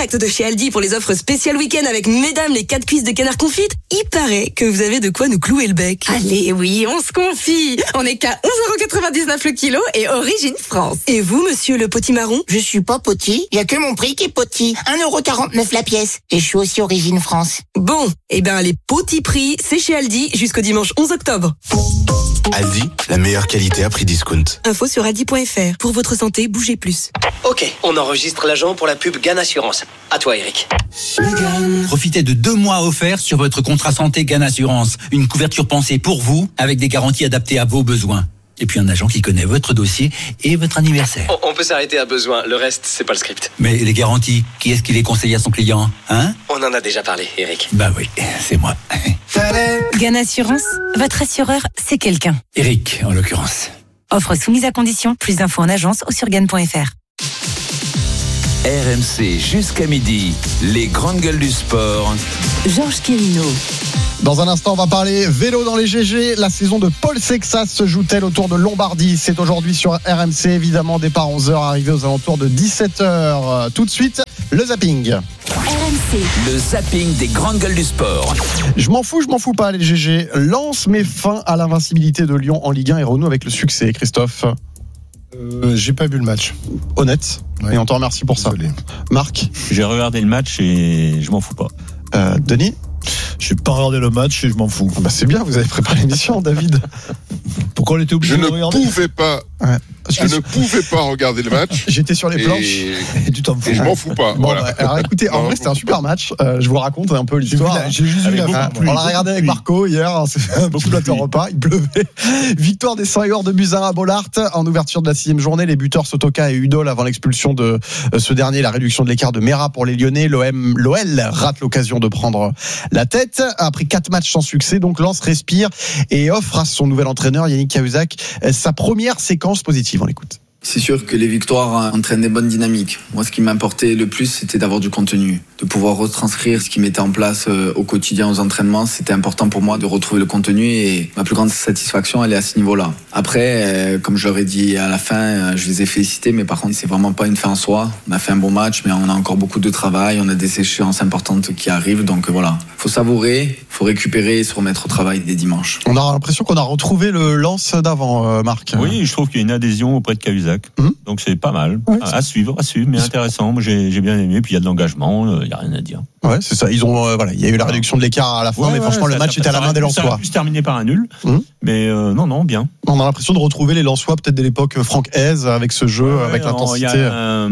direct de chez Aldi pour les offres spéciales week-end avec mesdames les 4 cuisses de canard confite. Il paraît que vous avez de quoi nous clouer le bec. Allez, oui, on se confie. On est qu'à 11,99€ le kilo et origine France. Et vous, monsieur le potimarron? Je suis pas poti, y a que mon prix qui est poti. 1,49€ la pièce. Et je suis aussi origine France. Bon, eh ben les petits prix, c'est chez Aldi jusqu'au dimanche 11 octobre. Aldi, la meilleure qualité à prix discount. Info sur aldi.fr. Pour votre santé, bougez plus. Ok, on enregistre l'agent pour la pub GAN Assurance. À toi, Eric. Profitez de 2 mois offerts sur votre contrat santé GAN Assurance. Une couverture pensée pour vous, avec des garanties adaptées à vos besoins. Et puis un agent qui connaît votre dossier et votre anniversaire. On peut s'arrêter à besoin, le reste, c'est pas le script. Mais les garanties, qui est-ce qui les conseille à son client, hein? On en a déjà parlé, Eric. Bah oui, c'est moi. GAN Assurance, votre assureur, c'est quelqu'un. Eric, en l'occurrence. Offre soumise à condition, plus d'infos en agence ou sur GAN.fr. RMC jusqu'à midi, les grandes gueules du sport. Georges Quirino. Dans un instant, on va parler vélo dans les GG. La saison de Paul Sexas se joue-t-elle autour de Lombardie? C'est aujourd'hui sur RMC, évidemment, départ 11h, arrivé aux alentours de 17h. Tout de suite, le zapping. RMC, le zapping des grandes gueules du sport. Je m'en fous pas, les GG. Lens met fin à l'invincibilité de Lyon en Ligue 1 et renoue avec le succès, Christophe. J'ai pas vu le match. Honnête. Ouais. Et on te remercie pour Désolé. Ça. Marc? J'ai regardé le match et je m'en fous pas. Denis? Je n'ai pas regardé le match et je m'en fous. Bah c'est bien, vous avez préparé l'émission, David. Pourquoi on était obligé de regarder? Je ne pouvais pas regarder le match. J'étais sur les planches. Et tu t'en fous. Et je m'en fous pas. Bon, voilà. Alors écoutez, en vrai, c'était un super match. Je vous raconte un peu l'histoire. J'ai juste vu la fin. On l'a regardé avec Marco hier. C'est fait beaucoup de repas. Il pleuvait. Victoire des Saint-Hors de Buzyn à Bollard en ouverture de la 6e journée. Les buteurs Sotoka et Udol avant l'expulsion de ce dernier. La réduction de l'écart de Mera pour les Lyonnais. L'OL rate l'occasion de prendre la tête. Après 4 matchs sans succès, donc Lens respire et offre à son nouvel entraîneur Yannick Cahuzac sa première séquence positive. On l'écoute. C'est sûr que les victoires entraînent des bonnes dynamiques. Moi, ce qui m'importait le plus, c'était d'avoir du contenu, de pouvoir retranscrire ce qui mettait en place au quotidien aux entraînements. C'était important pour moi de retrouver le contenu et ma plus grande satisfaction, elle est à ce niveau-là. Après, comme je leur ai dit à la fin, je les ai félicités, mais par contre, c'est vraiment pas une fin en soi. On a fait un bon match, mais on a encore beaucoup de travail, on a des échéances importantes qui arrivent, donc voilà. Faut savourer, faut récupérer et se remettre au travail dès dimanche. On a l'impression qu'on a retrouvé le Lens d'avant, Marc. Oui, je trouve qu'il y a une adhésion auprès de Cahuzac. Donc c'est pas mal. Oui, à suivre, mais intéressant. Moi j'ai bien aimé. Puis il y a de l'engagement, il y a rien à dire. Ouais, c'est ça. Ils ont il y a eu la réduction de l'écart à la fin, mais franchement le match était à la main des Lensois. Ça a pu se terminer par un nul. Mais non, bien. On a l'impression de retrouver les Lensois peut-être de l'époque Franck Hez avec ce jeu, avec l'intensité. Il y a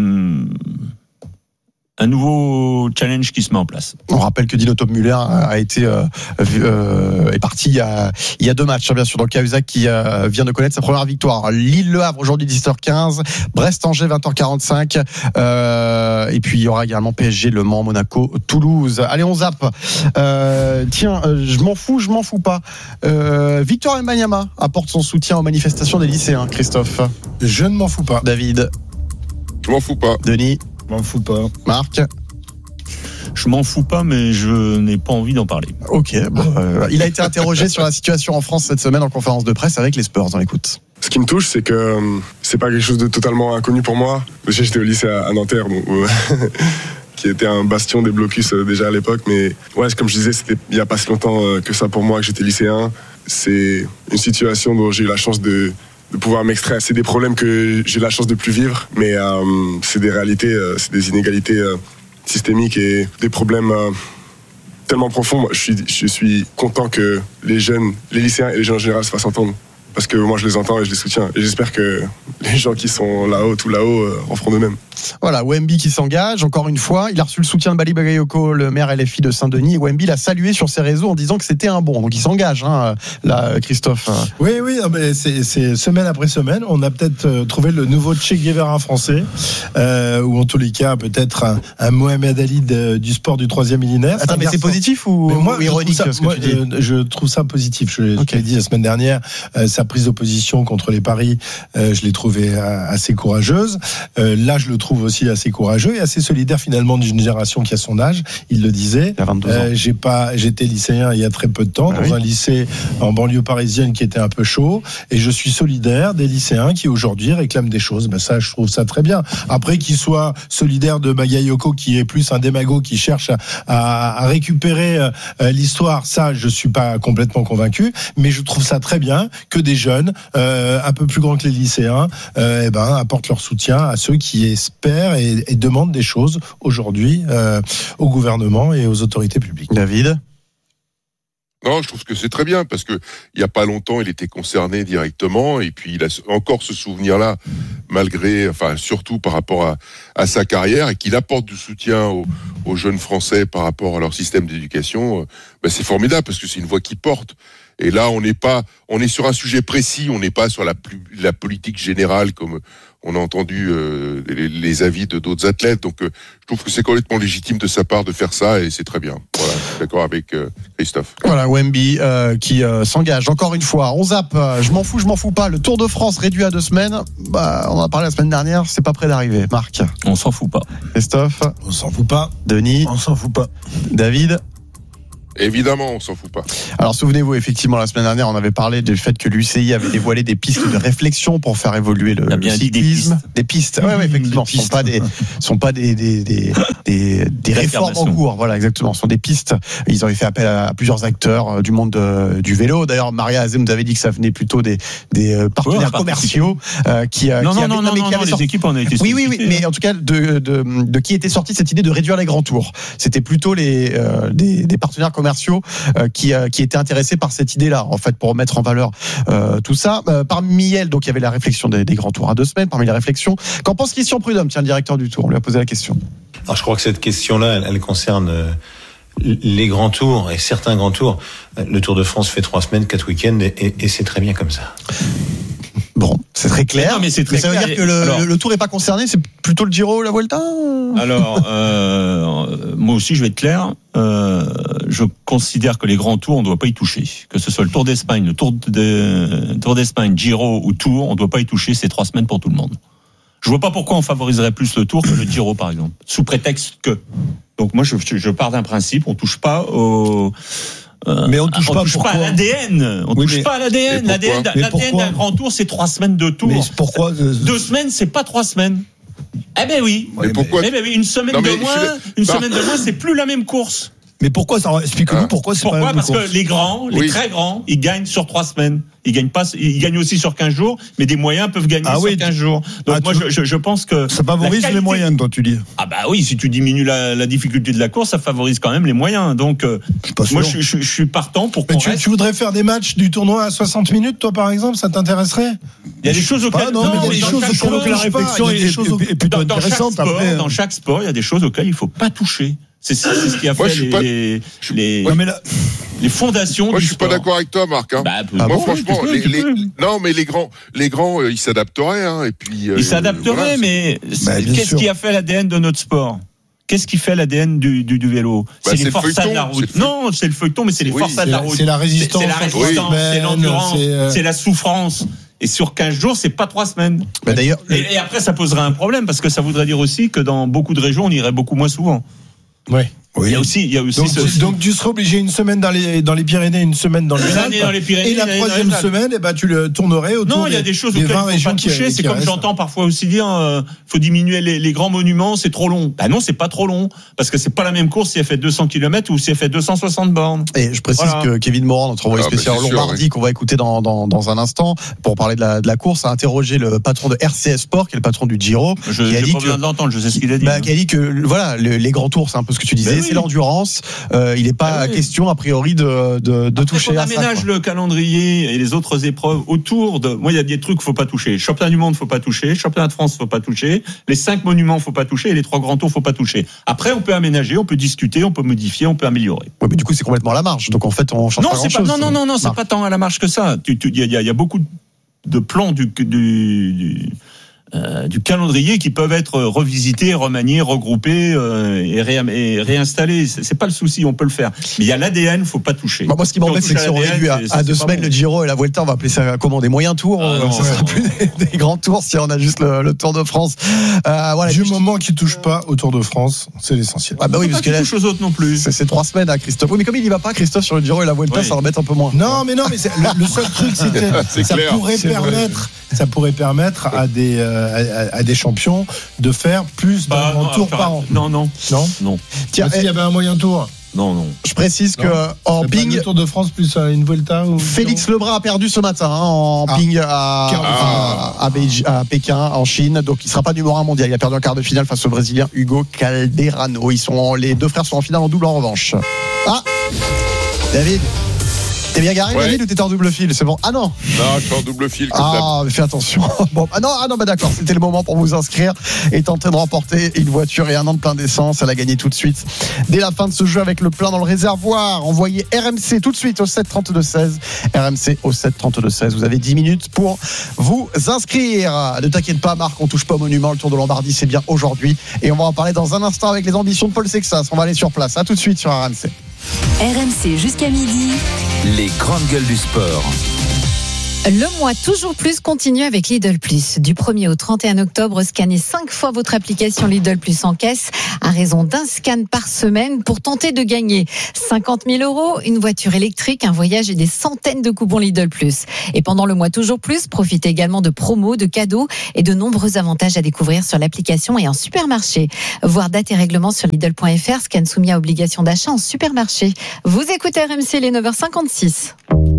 un nouveau challenge qui se met en place. On rappelle que Dino Müller a été est parti il y a 2 matchs, bien sûr. Donc Cahuzac qui vient de connaître sa première victoire. Lille-Le Havre aujourd'hui 17h15, Brest-Angers 20h45, et puis il y aura également PSG, Le Mans, Monaco, Toulouse. Allez, on zappe. Je m'en fous pas. Victor Wembanyama apporte son soutien aux manifestations des lycéens. Christophe? Je ne m'en fous pas. David? Je m'en fous pas. Denis? Je m'en fous pas. Marc? Je m'en fous pas, mais je n'ai pas envie d'en parler. Ok. Il a été interrogé sur la situation en France cette semaine en conférence de presse avec les Spurs. On l'écoute. Ce qui me touche, c'est que c'est pas quelque chose de totalement inconnu pour moi. Déjà, j'étais au lycée à Nanterre, qui était un bastion des blocus déjà à l'époque. Mais ouais, comme je disais, c'était il y a pas si longtemps que ça pour moi, que j'étais lycéen. C'est une situation dont j'ai eu la chance de pouvoir m'extraire. C'est des problèmes que j'ai la chance de plus vivre, mais c'est des réalités, c'est des inégalités systémiques et des problèmes tellement profonds. Je suis content que les jeunes, les lycéens et les jeunes en général se fassent entendre. Parce que moi je les entends et je les soutiens. Et j'espère que les gens qui sont là-haut, tout là-haut, en feront de même. Voilà, Wemby qui s'engage, encore une fois. Il a reçu le soutien de Bali Bagayoko, le maire LFI de Saint-Denis. Wemby l'a salué sur ses réseaux en disant que c'était un bon. Donc il s'engage, là, Christophe. Oui, mais c'est semaine après semaine. On a peut-être trouvé le nouveau Che Guevara français, ou en tous les cas, peut-être un Mohamed Ali du sport du 3e millénaire. Attends, mais c'est positif ou ironique ce que tu dis? Je trouve ça positif. Je l'ai dit la semaine dernière. Sa prise d'opposition contre les paris, je l'ai trouvée assez courageuse. Là, je le trouve aussi assez courageux et assez solidaire finalement d'une génération qui a son âge. Il le disait. Il a 22 ans. J'étais lycéen il y a très peu de temps dans un lycée en banlieue parisienne qui était un peu chaud, et je suis solidaire des lycéens qui aujourd'hui réclament des choses. Ça, je trouve ça très bien. Après, qu'il soit solidaire de Bagayoko, qui est plus un démago qui cherche à récupérer l'histoire, ça, je suis pas complètement convaincu, mais je trouve ça très bien que des jeunes un peu plus grands que les lycéens apportent leur soutien à ceux qui espèrent et demandent des choses aujourd'hui au gouvernement et aux autorités publiques. David ? Non, je trouve que c'est très bien parce que il y a pas longtemps, il était concerné directement et puis il a encore ce souvenir-là, surtout par rapport à sa carrière, et qu'il apporte du soutien aux jeunes Français par rapport à leur système d'éducation. C'est formidable parce que c'est une voix qui porte. Et là, on est sur un sujet précis, on n'est pas sur la politique générale comme on a entendu les avis de d'autres athlètes. Donc, je trouve que c'est complètement légitime de sa part de faire ça et c'est très bien. Voilà, je suis d'accord avec Christophe. Voilà, Wemby qui s'engage encore une fois. On zappe, je m'en fous pas. Le Tour de France réduit à 2 semaines. On en a parlé la semaine dernière, c'est pas près d'arriver. Marc ? On s'en fout pas. Christophe ? On s'en fout pas. Denis ? On s'en fout pas. David ? Évidemment, on s'en fout pas. Alors souvenez-vous, effectivement, la semaine dernière, on avait parlé du fait que l'UCI avait dévoilé des pistes de réflexion pour faire évoluer le cyclisme. Des pistes. Ouais, effectivement, ce sont pas des réformes en cours. Voilà, exactement. Ce sont des pistes. Ils avaient fait appel à plusieurs acteurs du monde du vélo. D'ailleurs, Maria Azem nous avait dit que ça venait plutôt des partenaires commerciaux qui avaient les équipes en ont été oui, mais en tout cas de qui était sortie cette idée de réduire les grands tours. C'était plutôt des partenaires commerciaux qui étaient intéressés par cette idée-là, en fait, pour mettre en valeur tout ça. Parmi elles, donc il y avait la réflexion des grands tours à 2 semaines. Parmi les réflexions, qu'en pense Christian Prudhomme, le directeur du Tour, on lui a posé la question. Alors je crois que cette question-là, elle concerne les grands tours et certains grands tours. Le Tour de France fait 3 semaines, 4 week-ends et c'est très bien comme ça. Bon, c'est très clair. Mais ça veut dire que le Tour n'est pas concerné, c'est plutôt le Giro, la Vuelta. Alors, moi aussi, je vais être clair. Je considère que les grands tours, on ne doit pas y toucher. Que ce soit le Tour d'Espagne, le Tour d'Espagne, Giro ou Tour, on ne doit pas y toucher. C'est 3 semaines pour tout le monde. Je vois pas pourquoi on favoriserait plus le Tour que le Giro, par exemple, sous prétexte que. Donc moi, je pars d'un principe, on touche pas au. Mais on touche pas à l'ADN. On touche pas à l'ADN. L'ADN d'un grand tour, c'est 3 semaines de tour. Mais pourquoi 2 semaines, c'est pas 3 semaines. Eh ben oui. Mais pourquoi une semaine de moins, c'est plus la même course. Mais pourquoi ça ? Explique-nous pourquoi c'est pas la même course. Parce que les grands, les très grands, ils gagnent sur 3 semaines. Ils gagnent aussi sur 15 jours, mais des moyens peuvent gagner sur 15 jours. Donc moi, je pense que ça favorise les moyens, toi, tu dis. Ah bah oui, si tu diminues la difficulté de la course, ça favorise quand même les moyens. Donc moi, je suis partant pour qu'on reste. Tu voudrais faire des matchs du tournoi à 60 minutes, toi, par exemple, ça t'intéresserait ? Il y a des choses auxquelles la réflexion est plutôt intéressante. Dans chaque sport, il y a des choses auxquelles il faut pas toucher. C'est ce qui a fait les fondations. Moi, je suis pas d'accord avec toi, Marc. Moi, franchement, les grands, ils s'adapteraient. Et puis ils s'adapteraient, mais qu'est-ce qui a fait l'ADN de notre sport ? Qu'est-ce qui fait l'ADN du vélo ? C'est les forçats de la route. Non, c'est le feuilleton, mais c'est les forçats de la route. C'est la résistance, c'est l'endurance, c'est la souffrance. Et sur 15 jours, c'est pas 3 semaines. D'ailleurs, et après, ça poserait un problème parce que ça voudrait dire aussi que dans beaucoup de régions, on irait beaucoup moins souvent. Ouais. Oui. Il y a aussi donc tu serais obligé une semaine dans les Pyrénées, une semaine dans le Alpes, et la troisième semaine, tu le tournerais autour. Non, il y a des choses auxquelles il faut pas toucher. C'est comme j'entends parfois aussi dire, faut diminuer les grands monuments, c'est trop long. Bah non, c'est pas trop long, parce que c'est pas la même course si elle fait 200 km ou si elle fait 260 bornes. Et je précise que Kevin Morand, notre envoyé spécial Lombardie, qu'on va écouter dans un instant pour parler de la course, a interrogé le patron de RCS Sport, qui est le patron du Giro. Je viens de l'entendre, je sais ce qu'il a dit. Qui a dit que voilà, les grands tours, c'est un peu ce que tu disais, c'est l'endurance. Il n'est pas question a priori de toucher à ça. On aménage le calendrier et les autres épreuves autour de. Moi, il y a des trucs qu'il faut pas toucher. Championnat du monde, faut pas toucher. Championnat de France, faut pas toucher. Les 5 monuments, faut pas toucher. Et les 3 grands tours, faut pas toucher. Après, on peut aménager, on peut discuter, on peut modifier, on peut améliorer. Ouais, mais du coup, c'est complètement à la marge. Donc en fait, on change pas grand-chose. Non, c'est pas tant à la marge que ça. Il y a beaucoup de plans du calendrier qui peuvent être revisités, remaniés, regroupés et réinstallés. C'est pas le souci, on peut le faire. Mais il y a l'ADN, faut pas toucher. Moi, ce qui m'embête, c'est que si on réduit à 2 semaines le Giro et la Vuelta, on va appeler ça comment, des moyens tours. Ça sera plus des grands tours si on a juste le Tour de France. Voilà. Du moment qu'il touche pas au Tour de France, c'est l'essentiel. Ah bah oui, parce que là, touche aux autres non plus. C'est 3 semaines à Christophe. Oui, mais comme il y va pas, Christophe, sur le Giro et la Vuelta, ça embête un peu moins. Non, mais le seul truc, c'était ça pourrait permettre à des champions de faire plus d'un grand tour par an. Non. Tiens, il y avait un moyen tour. Non. Je précise que en ping, le Tour de France plus une Vuelta. Félix Lebrun a perdu ce matin en ping à Pékin, en Chine. Donc il sera pas numéro 1 mondial. Il a perdu en quart de finale face au Brésilien Hugo Calderano. Les 2 frères sont en finale en double en revanche. David. T'es bien garé, David, ou t'étais en double fil? C'est bon. Ah non. Non, je suis en double fil. Mais fais attention. Bon, d'accord. C'était le moment pour vous inscrire et tenter de remporter une voiture et un an de plein d'essence. Elle a gagné tout de suite. Dès la fin de ce jeu avec le plein dans le réservoir, envoyez RMC tout de suite au 732-16. RMC au 732-16. Vous avez 10 minutes pour vous inscrire. Ne t'inquiète pas, Marc, on touche pas au monument. Le Tour de Lombardie, c'est bien aujourd'hui. Et on va en parler dans un instant avec les ambitions de Paul Sexas. On va aller sur place. À tout de suite sur RMC. RMC jusqu'à midi. Les grandes gueules du sport. Le mois toujours plus continue avec Lidl Plus. Du 1er au 31 octobre, scannez 5 fois votre application Lidl Plus en caisse à raison d'un scan par semaine pour tenter de gagner 50 000 €, une voiture électrique, un voyage et des centaines de coupons Lidl Plus. Et pendant le mois toujours plus, profitez également de promos, de cadeaux et de nombreux avantages à découvrir sur l'application et en supermarché. Voir date et règlement sur Lidl.fr, scan soumis à obligation d'achat en supermarché. Vous écoutez RMC, les 9h56.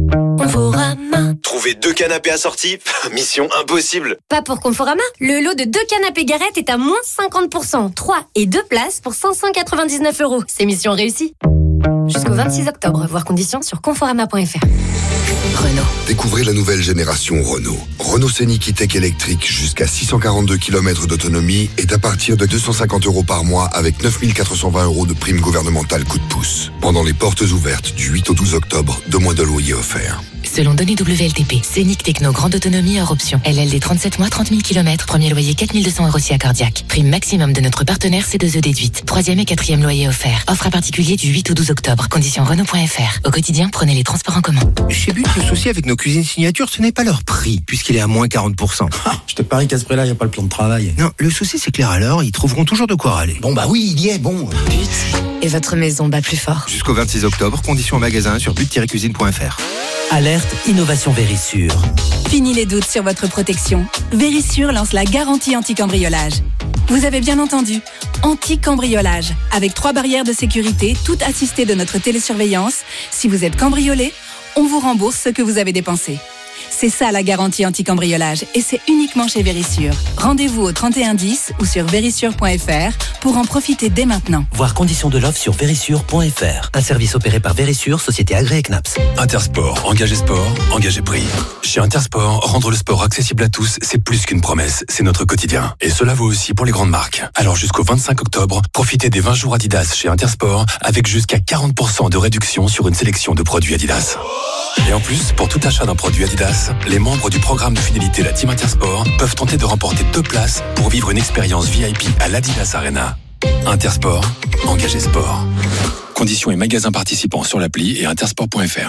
Conforama. Trouver 2 canapés assortis, mission impossible. Pas pour Conforama. Le lot de 2 canapés Garrett est à moins 50%. 3 et 2 places pour 599 €. C'est mission réussie. Jusqu'au 26 octobre. Voir conditions sur conforama.fr. Renault. Découvrez la nouvelle génération Renault. Renault Scénic E-Tech électrique jusqu'à 642 km d'autonomie est à partir de 250 € par mois avec 9 420 € de prime gouvernementale coup de pouce. Pendant les portes ouvertes du 8 au 12 octobre, 2 mois de loyer offerts. Selon données WLTP, Scénic Techno grande autonomie hors option. LLD 37 mois, 30 000 km. Premier loyer 4 200 € si accordiaque. Prime maximum de notre partenaire C2E déduite. 3e et 4e loyer offert. Offre à particulier du 8 au 12 octobre. Conditions Renault.fr. Au quotidien, prenez les transports en commun. Chez But, le souci avec nos cuisines signature, ce n'est pas leur prix, puisqu'il est à moins 40%. Je te parie qu'à ce prix-là, il n'y a pas le plan de travail. Non, le souci c'est que les râleurs, ils trouveront toujours de quoi râler. Bon bah oui, il y est, bon. But. Et votre maison bat plus fort. Jusqu'au 26 octobre, conditions en magasin sur but-cuisine.fr. Alerte Innovation Vérissure. Fini les doutes sur votre protection. Vérissure lance la garantie anti-cambriolage. Vous avez bien entendu, anti-cambriolage. Avec 3 barrières de sécurité, toutes assistées de notre télésurveillance. Si vous êtes cambriolé, on vous rembourse ce que vous avez dépensé. C'est ça la garantie anti-cambriolage et c'est uniquement chez Vérissure. Rendez-vous au 3110 ou sur vérissure.fr pour en profiter dès maintenant. Voir conditions de l'offre sur vérissure.fr. Un service opéré par Vérissure, société agréée CNAPS. Intersport, engagé sport, engagé prix. Chez Intersport, rendre le sport accessible à tous, c'est plus qu'une promesse, c'est notre quotidien. Et cela vaut aussi pour les grandes marques. Alors jusqu'au 25 octobre, profitez des 20 jours Adidas chez Intersport avec jusqu'à 40% de réduction sur une sélection de produits Adidas. Et en plus, pour tout achat d'un produit Adidas, les membres du programme de fidélité La Team Intersport peuvent tenter de remporter 2 places pour vivre une expérience VIP à l'Adidas Arena. Intersport, engagé sport. Conditions et magasins participants sur l'appli et intersport.fr.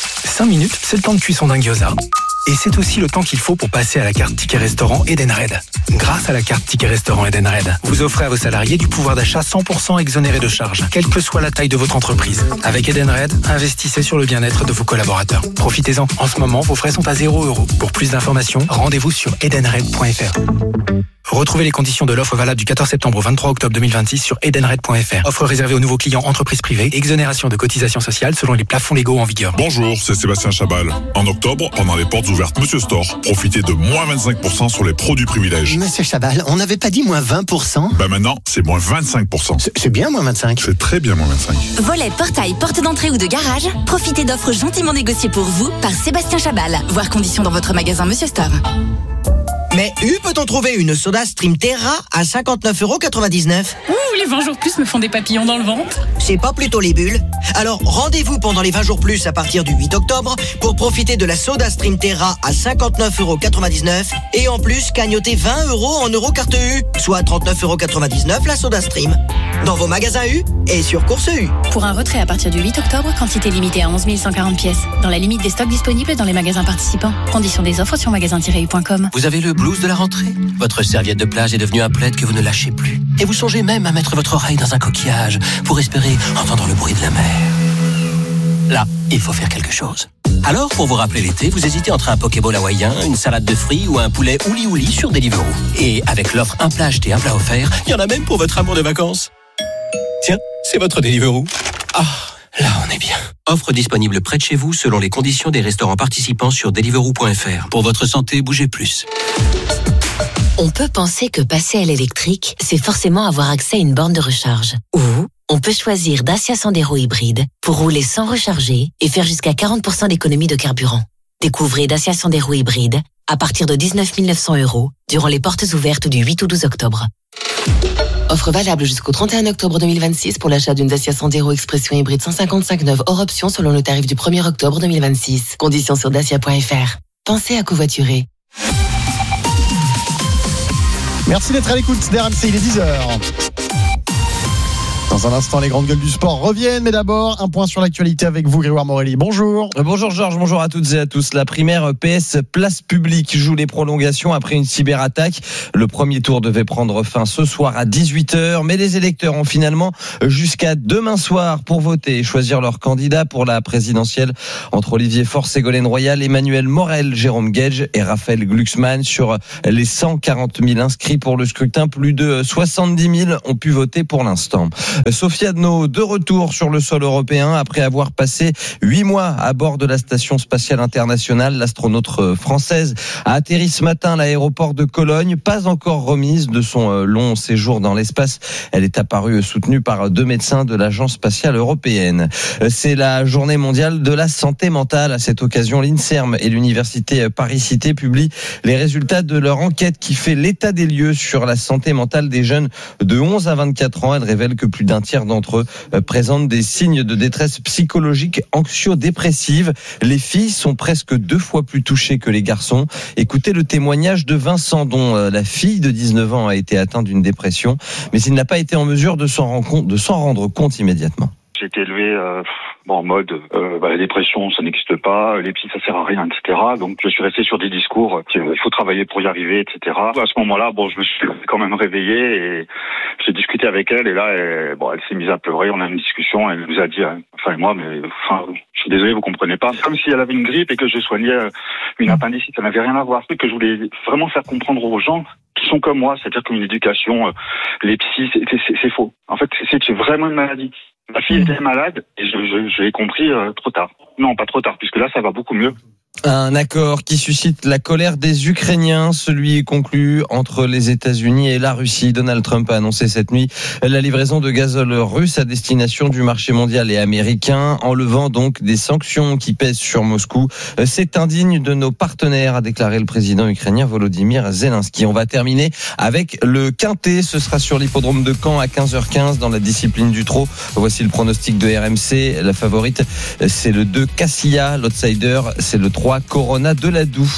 5 minutes, c'est le temps de cuisson d'un gyoza. Et c'est aussi le temps qu'il faut pour passer à la carte Ticket Restaurant Edenred. Grâce à la carte Ticket Restaurant Edenred, vous offrez à vos salariés du pouvoir d'achat 100% exonéré de charges, quelle que soit la taille de votre entreprise. Avec Edenred, investissez sur le bien-être de vos collaborateurs. Profitez-en. En ce moment, vos frais sont à 0 €. Pour plus d'informations, rendez-vous sur edenred.fr. Retrouvez les conditions de l'offre valable du 14 septembre au 23 octobre 2026 sur edenred.fr. Offre réservée aux nouveaux clients entreprises privées. Exonération de cotisations sociales selon les plafonds légaux en vigueur. Bonjour, c'est Sébastien Chabal. En octobre, pendant les portes ouvertes Monsieur Store, profitez de moins 25% sur les produits privilèges. Monsieur Chabal, on n'avait pas dit moins 20%? Bah maintenant, c'est moins 25%. C'est bien moins 25. C'est très bien moins 25. Volet, portail, porte d'entrée ou de garage, profitez d'offres gentiment négociées pour vous par Sébastien Chabal. Voir conditions dans votre magasin Monsieur Store. Mais peut-on trouver une Soda Stream Terra à 59,99 €? Ouh, les 20 jours plus me font des papillons dans le ventre. C'est pas plutôt les bulles? Alors rendez-vous pendant les 20 jours plus à partir du 8 octobre pour profiter de la Soda Stream Terra à 59,99 € et en plus cagnoter 20 € en euros carte U, soit 39,99 € la Soda Stream. Dans vos magasins U et sur Course U. Pour un retrait à partir du 8 octobre, quantité limitée à 11 140 pièces. Dans la limite des stocks disponibles dans les magasins participants. Conditions des offres sur magasin-u.com. Vous avez le blues de la rentrée? Votre serviette de plage est devenue un plaid que vous ne lâchez plus. Et vous songez même à mettre votre oreille dans un coquillage pour espérer entendre le bruit de la mer. Là, il faut faire quelque chose. Alors, pour vous rappeler l'été, vous hésitez entre un Pokéball hawaïen, une salade de fruits ou un poulet ouli-ouli sur Deliveroo. Et avec l'offre un plat acheté, un plat offert, il y en a même pour votre amour de vacances. Tiens, c'est votre Deliveroo. Ah, là on est bien. Offre disponible près de chez vous selon les conditions des restaurants participants sur deliveroo.fr. Pour votre santé, bougez plus. On peut penser que passer à l'électrique, c'est forcément avoir accès à une borne de recharge. Ou on peut choisir Dacia Sandero hybride pour rouler sans recharger et faire jusqu'à 40% d'économie de carburant. Découvrez Dacia Sandero hybride à partir de 19 900 € durant les portes ouvertes du 8 au 12 octobre. Offre valable jusqu'au 31 octobre 2026 pour l'achat d'une Dacia Sandero Expression hybride 155 neuve hors option selon le tarif du 1er octobre 2026. Conditions sur dacia.fr. Pensez à covoiturer. Merci d'être à l'écoute d'RMC, il est 10h. Dans un instant, les grandes gueules du sport reviennent, mais d'abord, un point sur l'actualité avec vous, Grégoire Morelli. Bonjour. Bonjour Georges, bonjour à toutes et à tous. La primaire PS Place Publique joue les prolongations après une cyberattaque. Le premier tour devait prendre fin ce soir à 18h, mais les électeurs ont finalement jusqu'à demain soir pour voter et choisir leur candidat pour la présidentielle entre Olivier Faure, Ségolène Royal, Emmanuel Morel, Jérôme Guedj et Raphaël Glucksmann. Sur les 140 000 inscrits pour le scrutin, plus de 70 000 ont pu voter pour l'instant. Sophie Adno, de retour sur le sol européen après avoir passé 8 mois à bord de la station spatiale internationale. L'astronaute française a atterri ce matin à l'aéroport de Cologne, pas encore remise de son long séjour dans l'espace. Elle est apparue soutenue par 2 médecins de l'Agence spatiale européenne. C'est la journée mondiale de la santé mentale. À cette occasion, l'INSERM et l'université Paris-Cité publient les résultats de leur enquête qui fait l'état des lieux sur la santé mentale des jeunes de 11 à 24 ans. Elle révèle que plus d'un tiers d'entre eux présentent des signes de détresse psychologique anxio-dépressive. Les filles sont presque 2 fois plus touchées que les garçons. Écoutez le témoignage de Vincent, dont la fille de 19 ans a été atteinte d'une dépression, mais il n'a pas été en mesure de s'en rendre compte immédiatement. J'ai été élevé en mode la dépression ça n'existe pas, les psys ça sert à rien, etc. Donc je suis resté sur des discours il faut travailler pour y arriver, etc. À ce moment-là, je me suis quand même réveillé et j'ai discuté avec elle et là elle s'est mise à pleurer, on a une discussion, elle nous a dit je suis désolé, vous comprenez pas. Comme si elle avait une grippe et que je soignais une appendicite, ça n'avait rien à voir. Ce que je voulais vraiment faire comprendre aux gens qui sont comme moi, c'est-à-dire qu'une éducation, les psys, c'est faux. En fait, c'est vraiment une maladie. Ma fille était malade et je l'ai compris trop tard. Non, pas trop tard, puisque là, ça va beaucoup mieux. Un accord qui suscite la colère des Ukrainiens, celui conclu entre les États-Unis et la Russie. Donald Trump a annoncé cette nuit la livraison de gazole russe à destination du marché mondial et américain, enlevant donc des sanctions qui pèsent sur Moscou. C'est indigne de nos partenaires, a déclaré le président ukrainien Volodymyr Zelensky. On va terminer avec le quintet. Ce sera sur l'hippodrome de Caen à 15h15 dans la discipline du trot. Voici le pronostic de RMC. La favorite, c'est le 2 Cassia. L'outsider, c'est le 3 Corona de la Doue.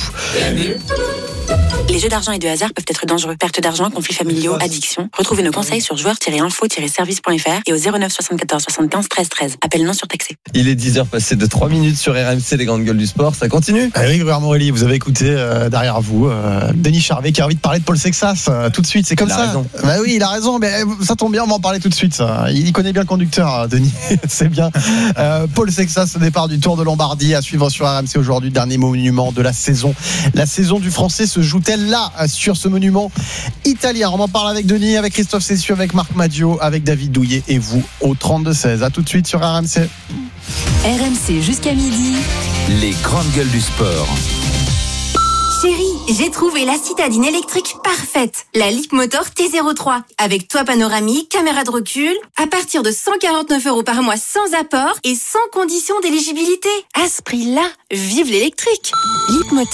Les jeux d'argent et de hasard peuvent être dangereux. Perte d'argent, conflits familiaux, addiction. Retrouvez nos conseils sur joueurs-info-service.fr et au 09 74 75 13 13. Appel non surtaxé. Il est 10h passé de 3 minutes sur RMC, les grandes gueules du sport. Ça continue? Oui, Grégoire Morelli, vous avez écouté derrière vous Denis Charvet qui a envie de parler de Paul Sexas tout de suite. C'est comme ça. Raison. Bah oui, il a raison, mais ça tombe bien, on va en parler tout de suite. Ça. Il connaît bien le conducteur, Denis. C'est bien. Paul Sexas, au départ du Tour de Lombardie, à suivre sur RMC aujourd'hui, dernier monument de la saison. La saison du Français se joue-t-elle là, sur ce monument italien? On en parle avec Denis, avec Christophe Cessieux, avec Marc Madio, avec David Douillet et vous au 32-16. À tout de suite sur RMC. RMC jusqu'à midi. Les grandes gueules du sport. Chérie, j'ai trouvé la citadine électrique parfaite. La Leapmotor T03. Avec toit panoramique, caméra de recul. À partir de 149 € par mois sans apport et sans condition d'éligibilité. À ce prix-là, vive l'électrique. Leapmotor.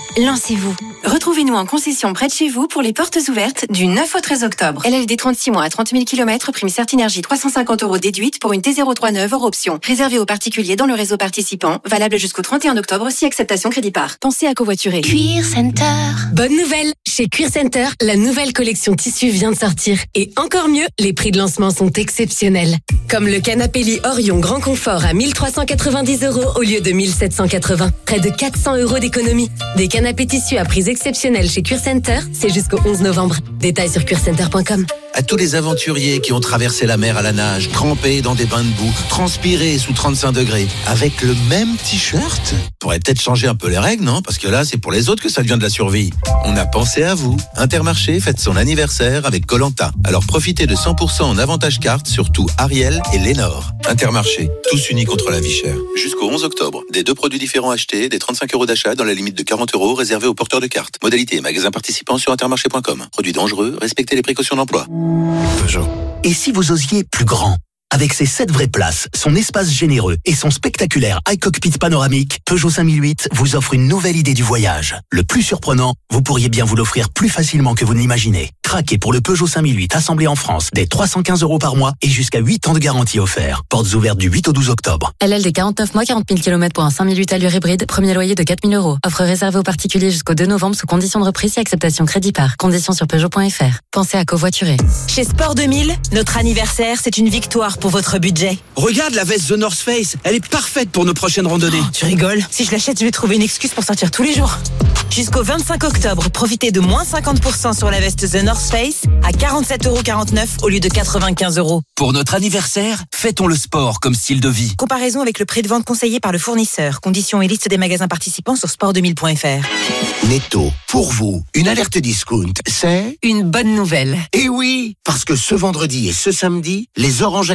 lancez-vous. Retrouvez-nous en concession près de chez vous pour les portes ouvertes du 9 au 13 octobre. LLD 36 mois à 30 000 km, prime Certinergie 350 € déduite pour une T039 hors option. Réservé aux particuliers dans le réseau participant, valable jusqu'au 31 octobre si acceptation crédit par. Pensez à covoiturer. Cuir Center. Bonne nouvelle! Chez Cuir Center, la nouvelle collection tissu vient de sortir. Et encore mieux, les prix de lancement sont exceptionnels. Comme le canapé lit Orion Grand Confort à 1 390 € au lieu de 1 780. Près de 400 € d'économie. Des canapés tissus à prix exceptionnels chez Cuir Center, c'est jusqu'au 11 novembre. Détails sur cuircenter.com. À tous les aventuriers qui ont traversé la mer à la nage, trempés dans des bains de boue, transpirés sous 35 degrés, avec le même t-shirt, pourrait peut-être changer un peu les règles, non? Parce que là, c'est pour les autres que ça devient de la survie. On a pensé à vous. Intermarché fête son anniversaire avec Koh-Lanta. Alors profitez de 100% en avantage carte sur tout Ariel et Lénore. Intermarché, tous unis contre la vie chère. Jusqu'au 11 octobre, des 2 produits différents achetés, des 35 € d'achat dans la limite de 40 € réservés aux porteurs de cartes. Modalité et magasins participants sur intermarché.com. Produits dangereux, respectez les précautions d'emploi. Peugeot. Et si vous osiez plus grand? Avec ses 7 vraies places, son espace généreux et son spectaculaire iCockpit panoramique, Peugeot 5008 vous offre une nouvelle idée du voyage. Le plus surprenant, vous pourriez bien vous l'offrir plus facilement que vous ne l'imaginez. Craquez pour le Peugeot 5008 assemblé en France dès 315 € par mois et jusqu'à 8 ans de garantie offert. Portes ouvertes du 8 au 12 octobre. LLD 49 mois, 40 000 km pour un 5008 allure hybride, premier loyer de 4 000 €. Offre réservée aux particuliers jusqu'au 2 novembre sous condition de reprise et acceptation crédit par. Conditions sur Peugeot.fr. Pensez à covoiturer. Chez Sport 2000, notre anniversaire, c'est une victoire pour votre budget. Regarde la veste The North Face, elle est parfaite pour nos prochaines randonnées. Oh, tu rigoles? Si je l'achète, je vais trouver une excuse pour sortir tous les jours. Jusqu'au 25 octobre, profitez de moins 50% sur la veste The North Face à 47,49 € au lieu de 95 €. Pour notre anniversaire, fêtons le sport comme style de vie. Comparaison avec le prix de vente conseillé par le fournisseur. Conditions et liste des magasins participants sur sport2000.fr. Netto, pour vous, une alerte discount, c'est une bonne nouvelle. Eh oui, parce que ce vendredi et ce samedi, les oranges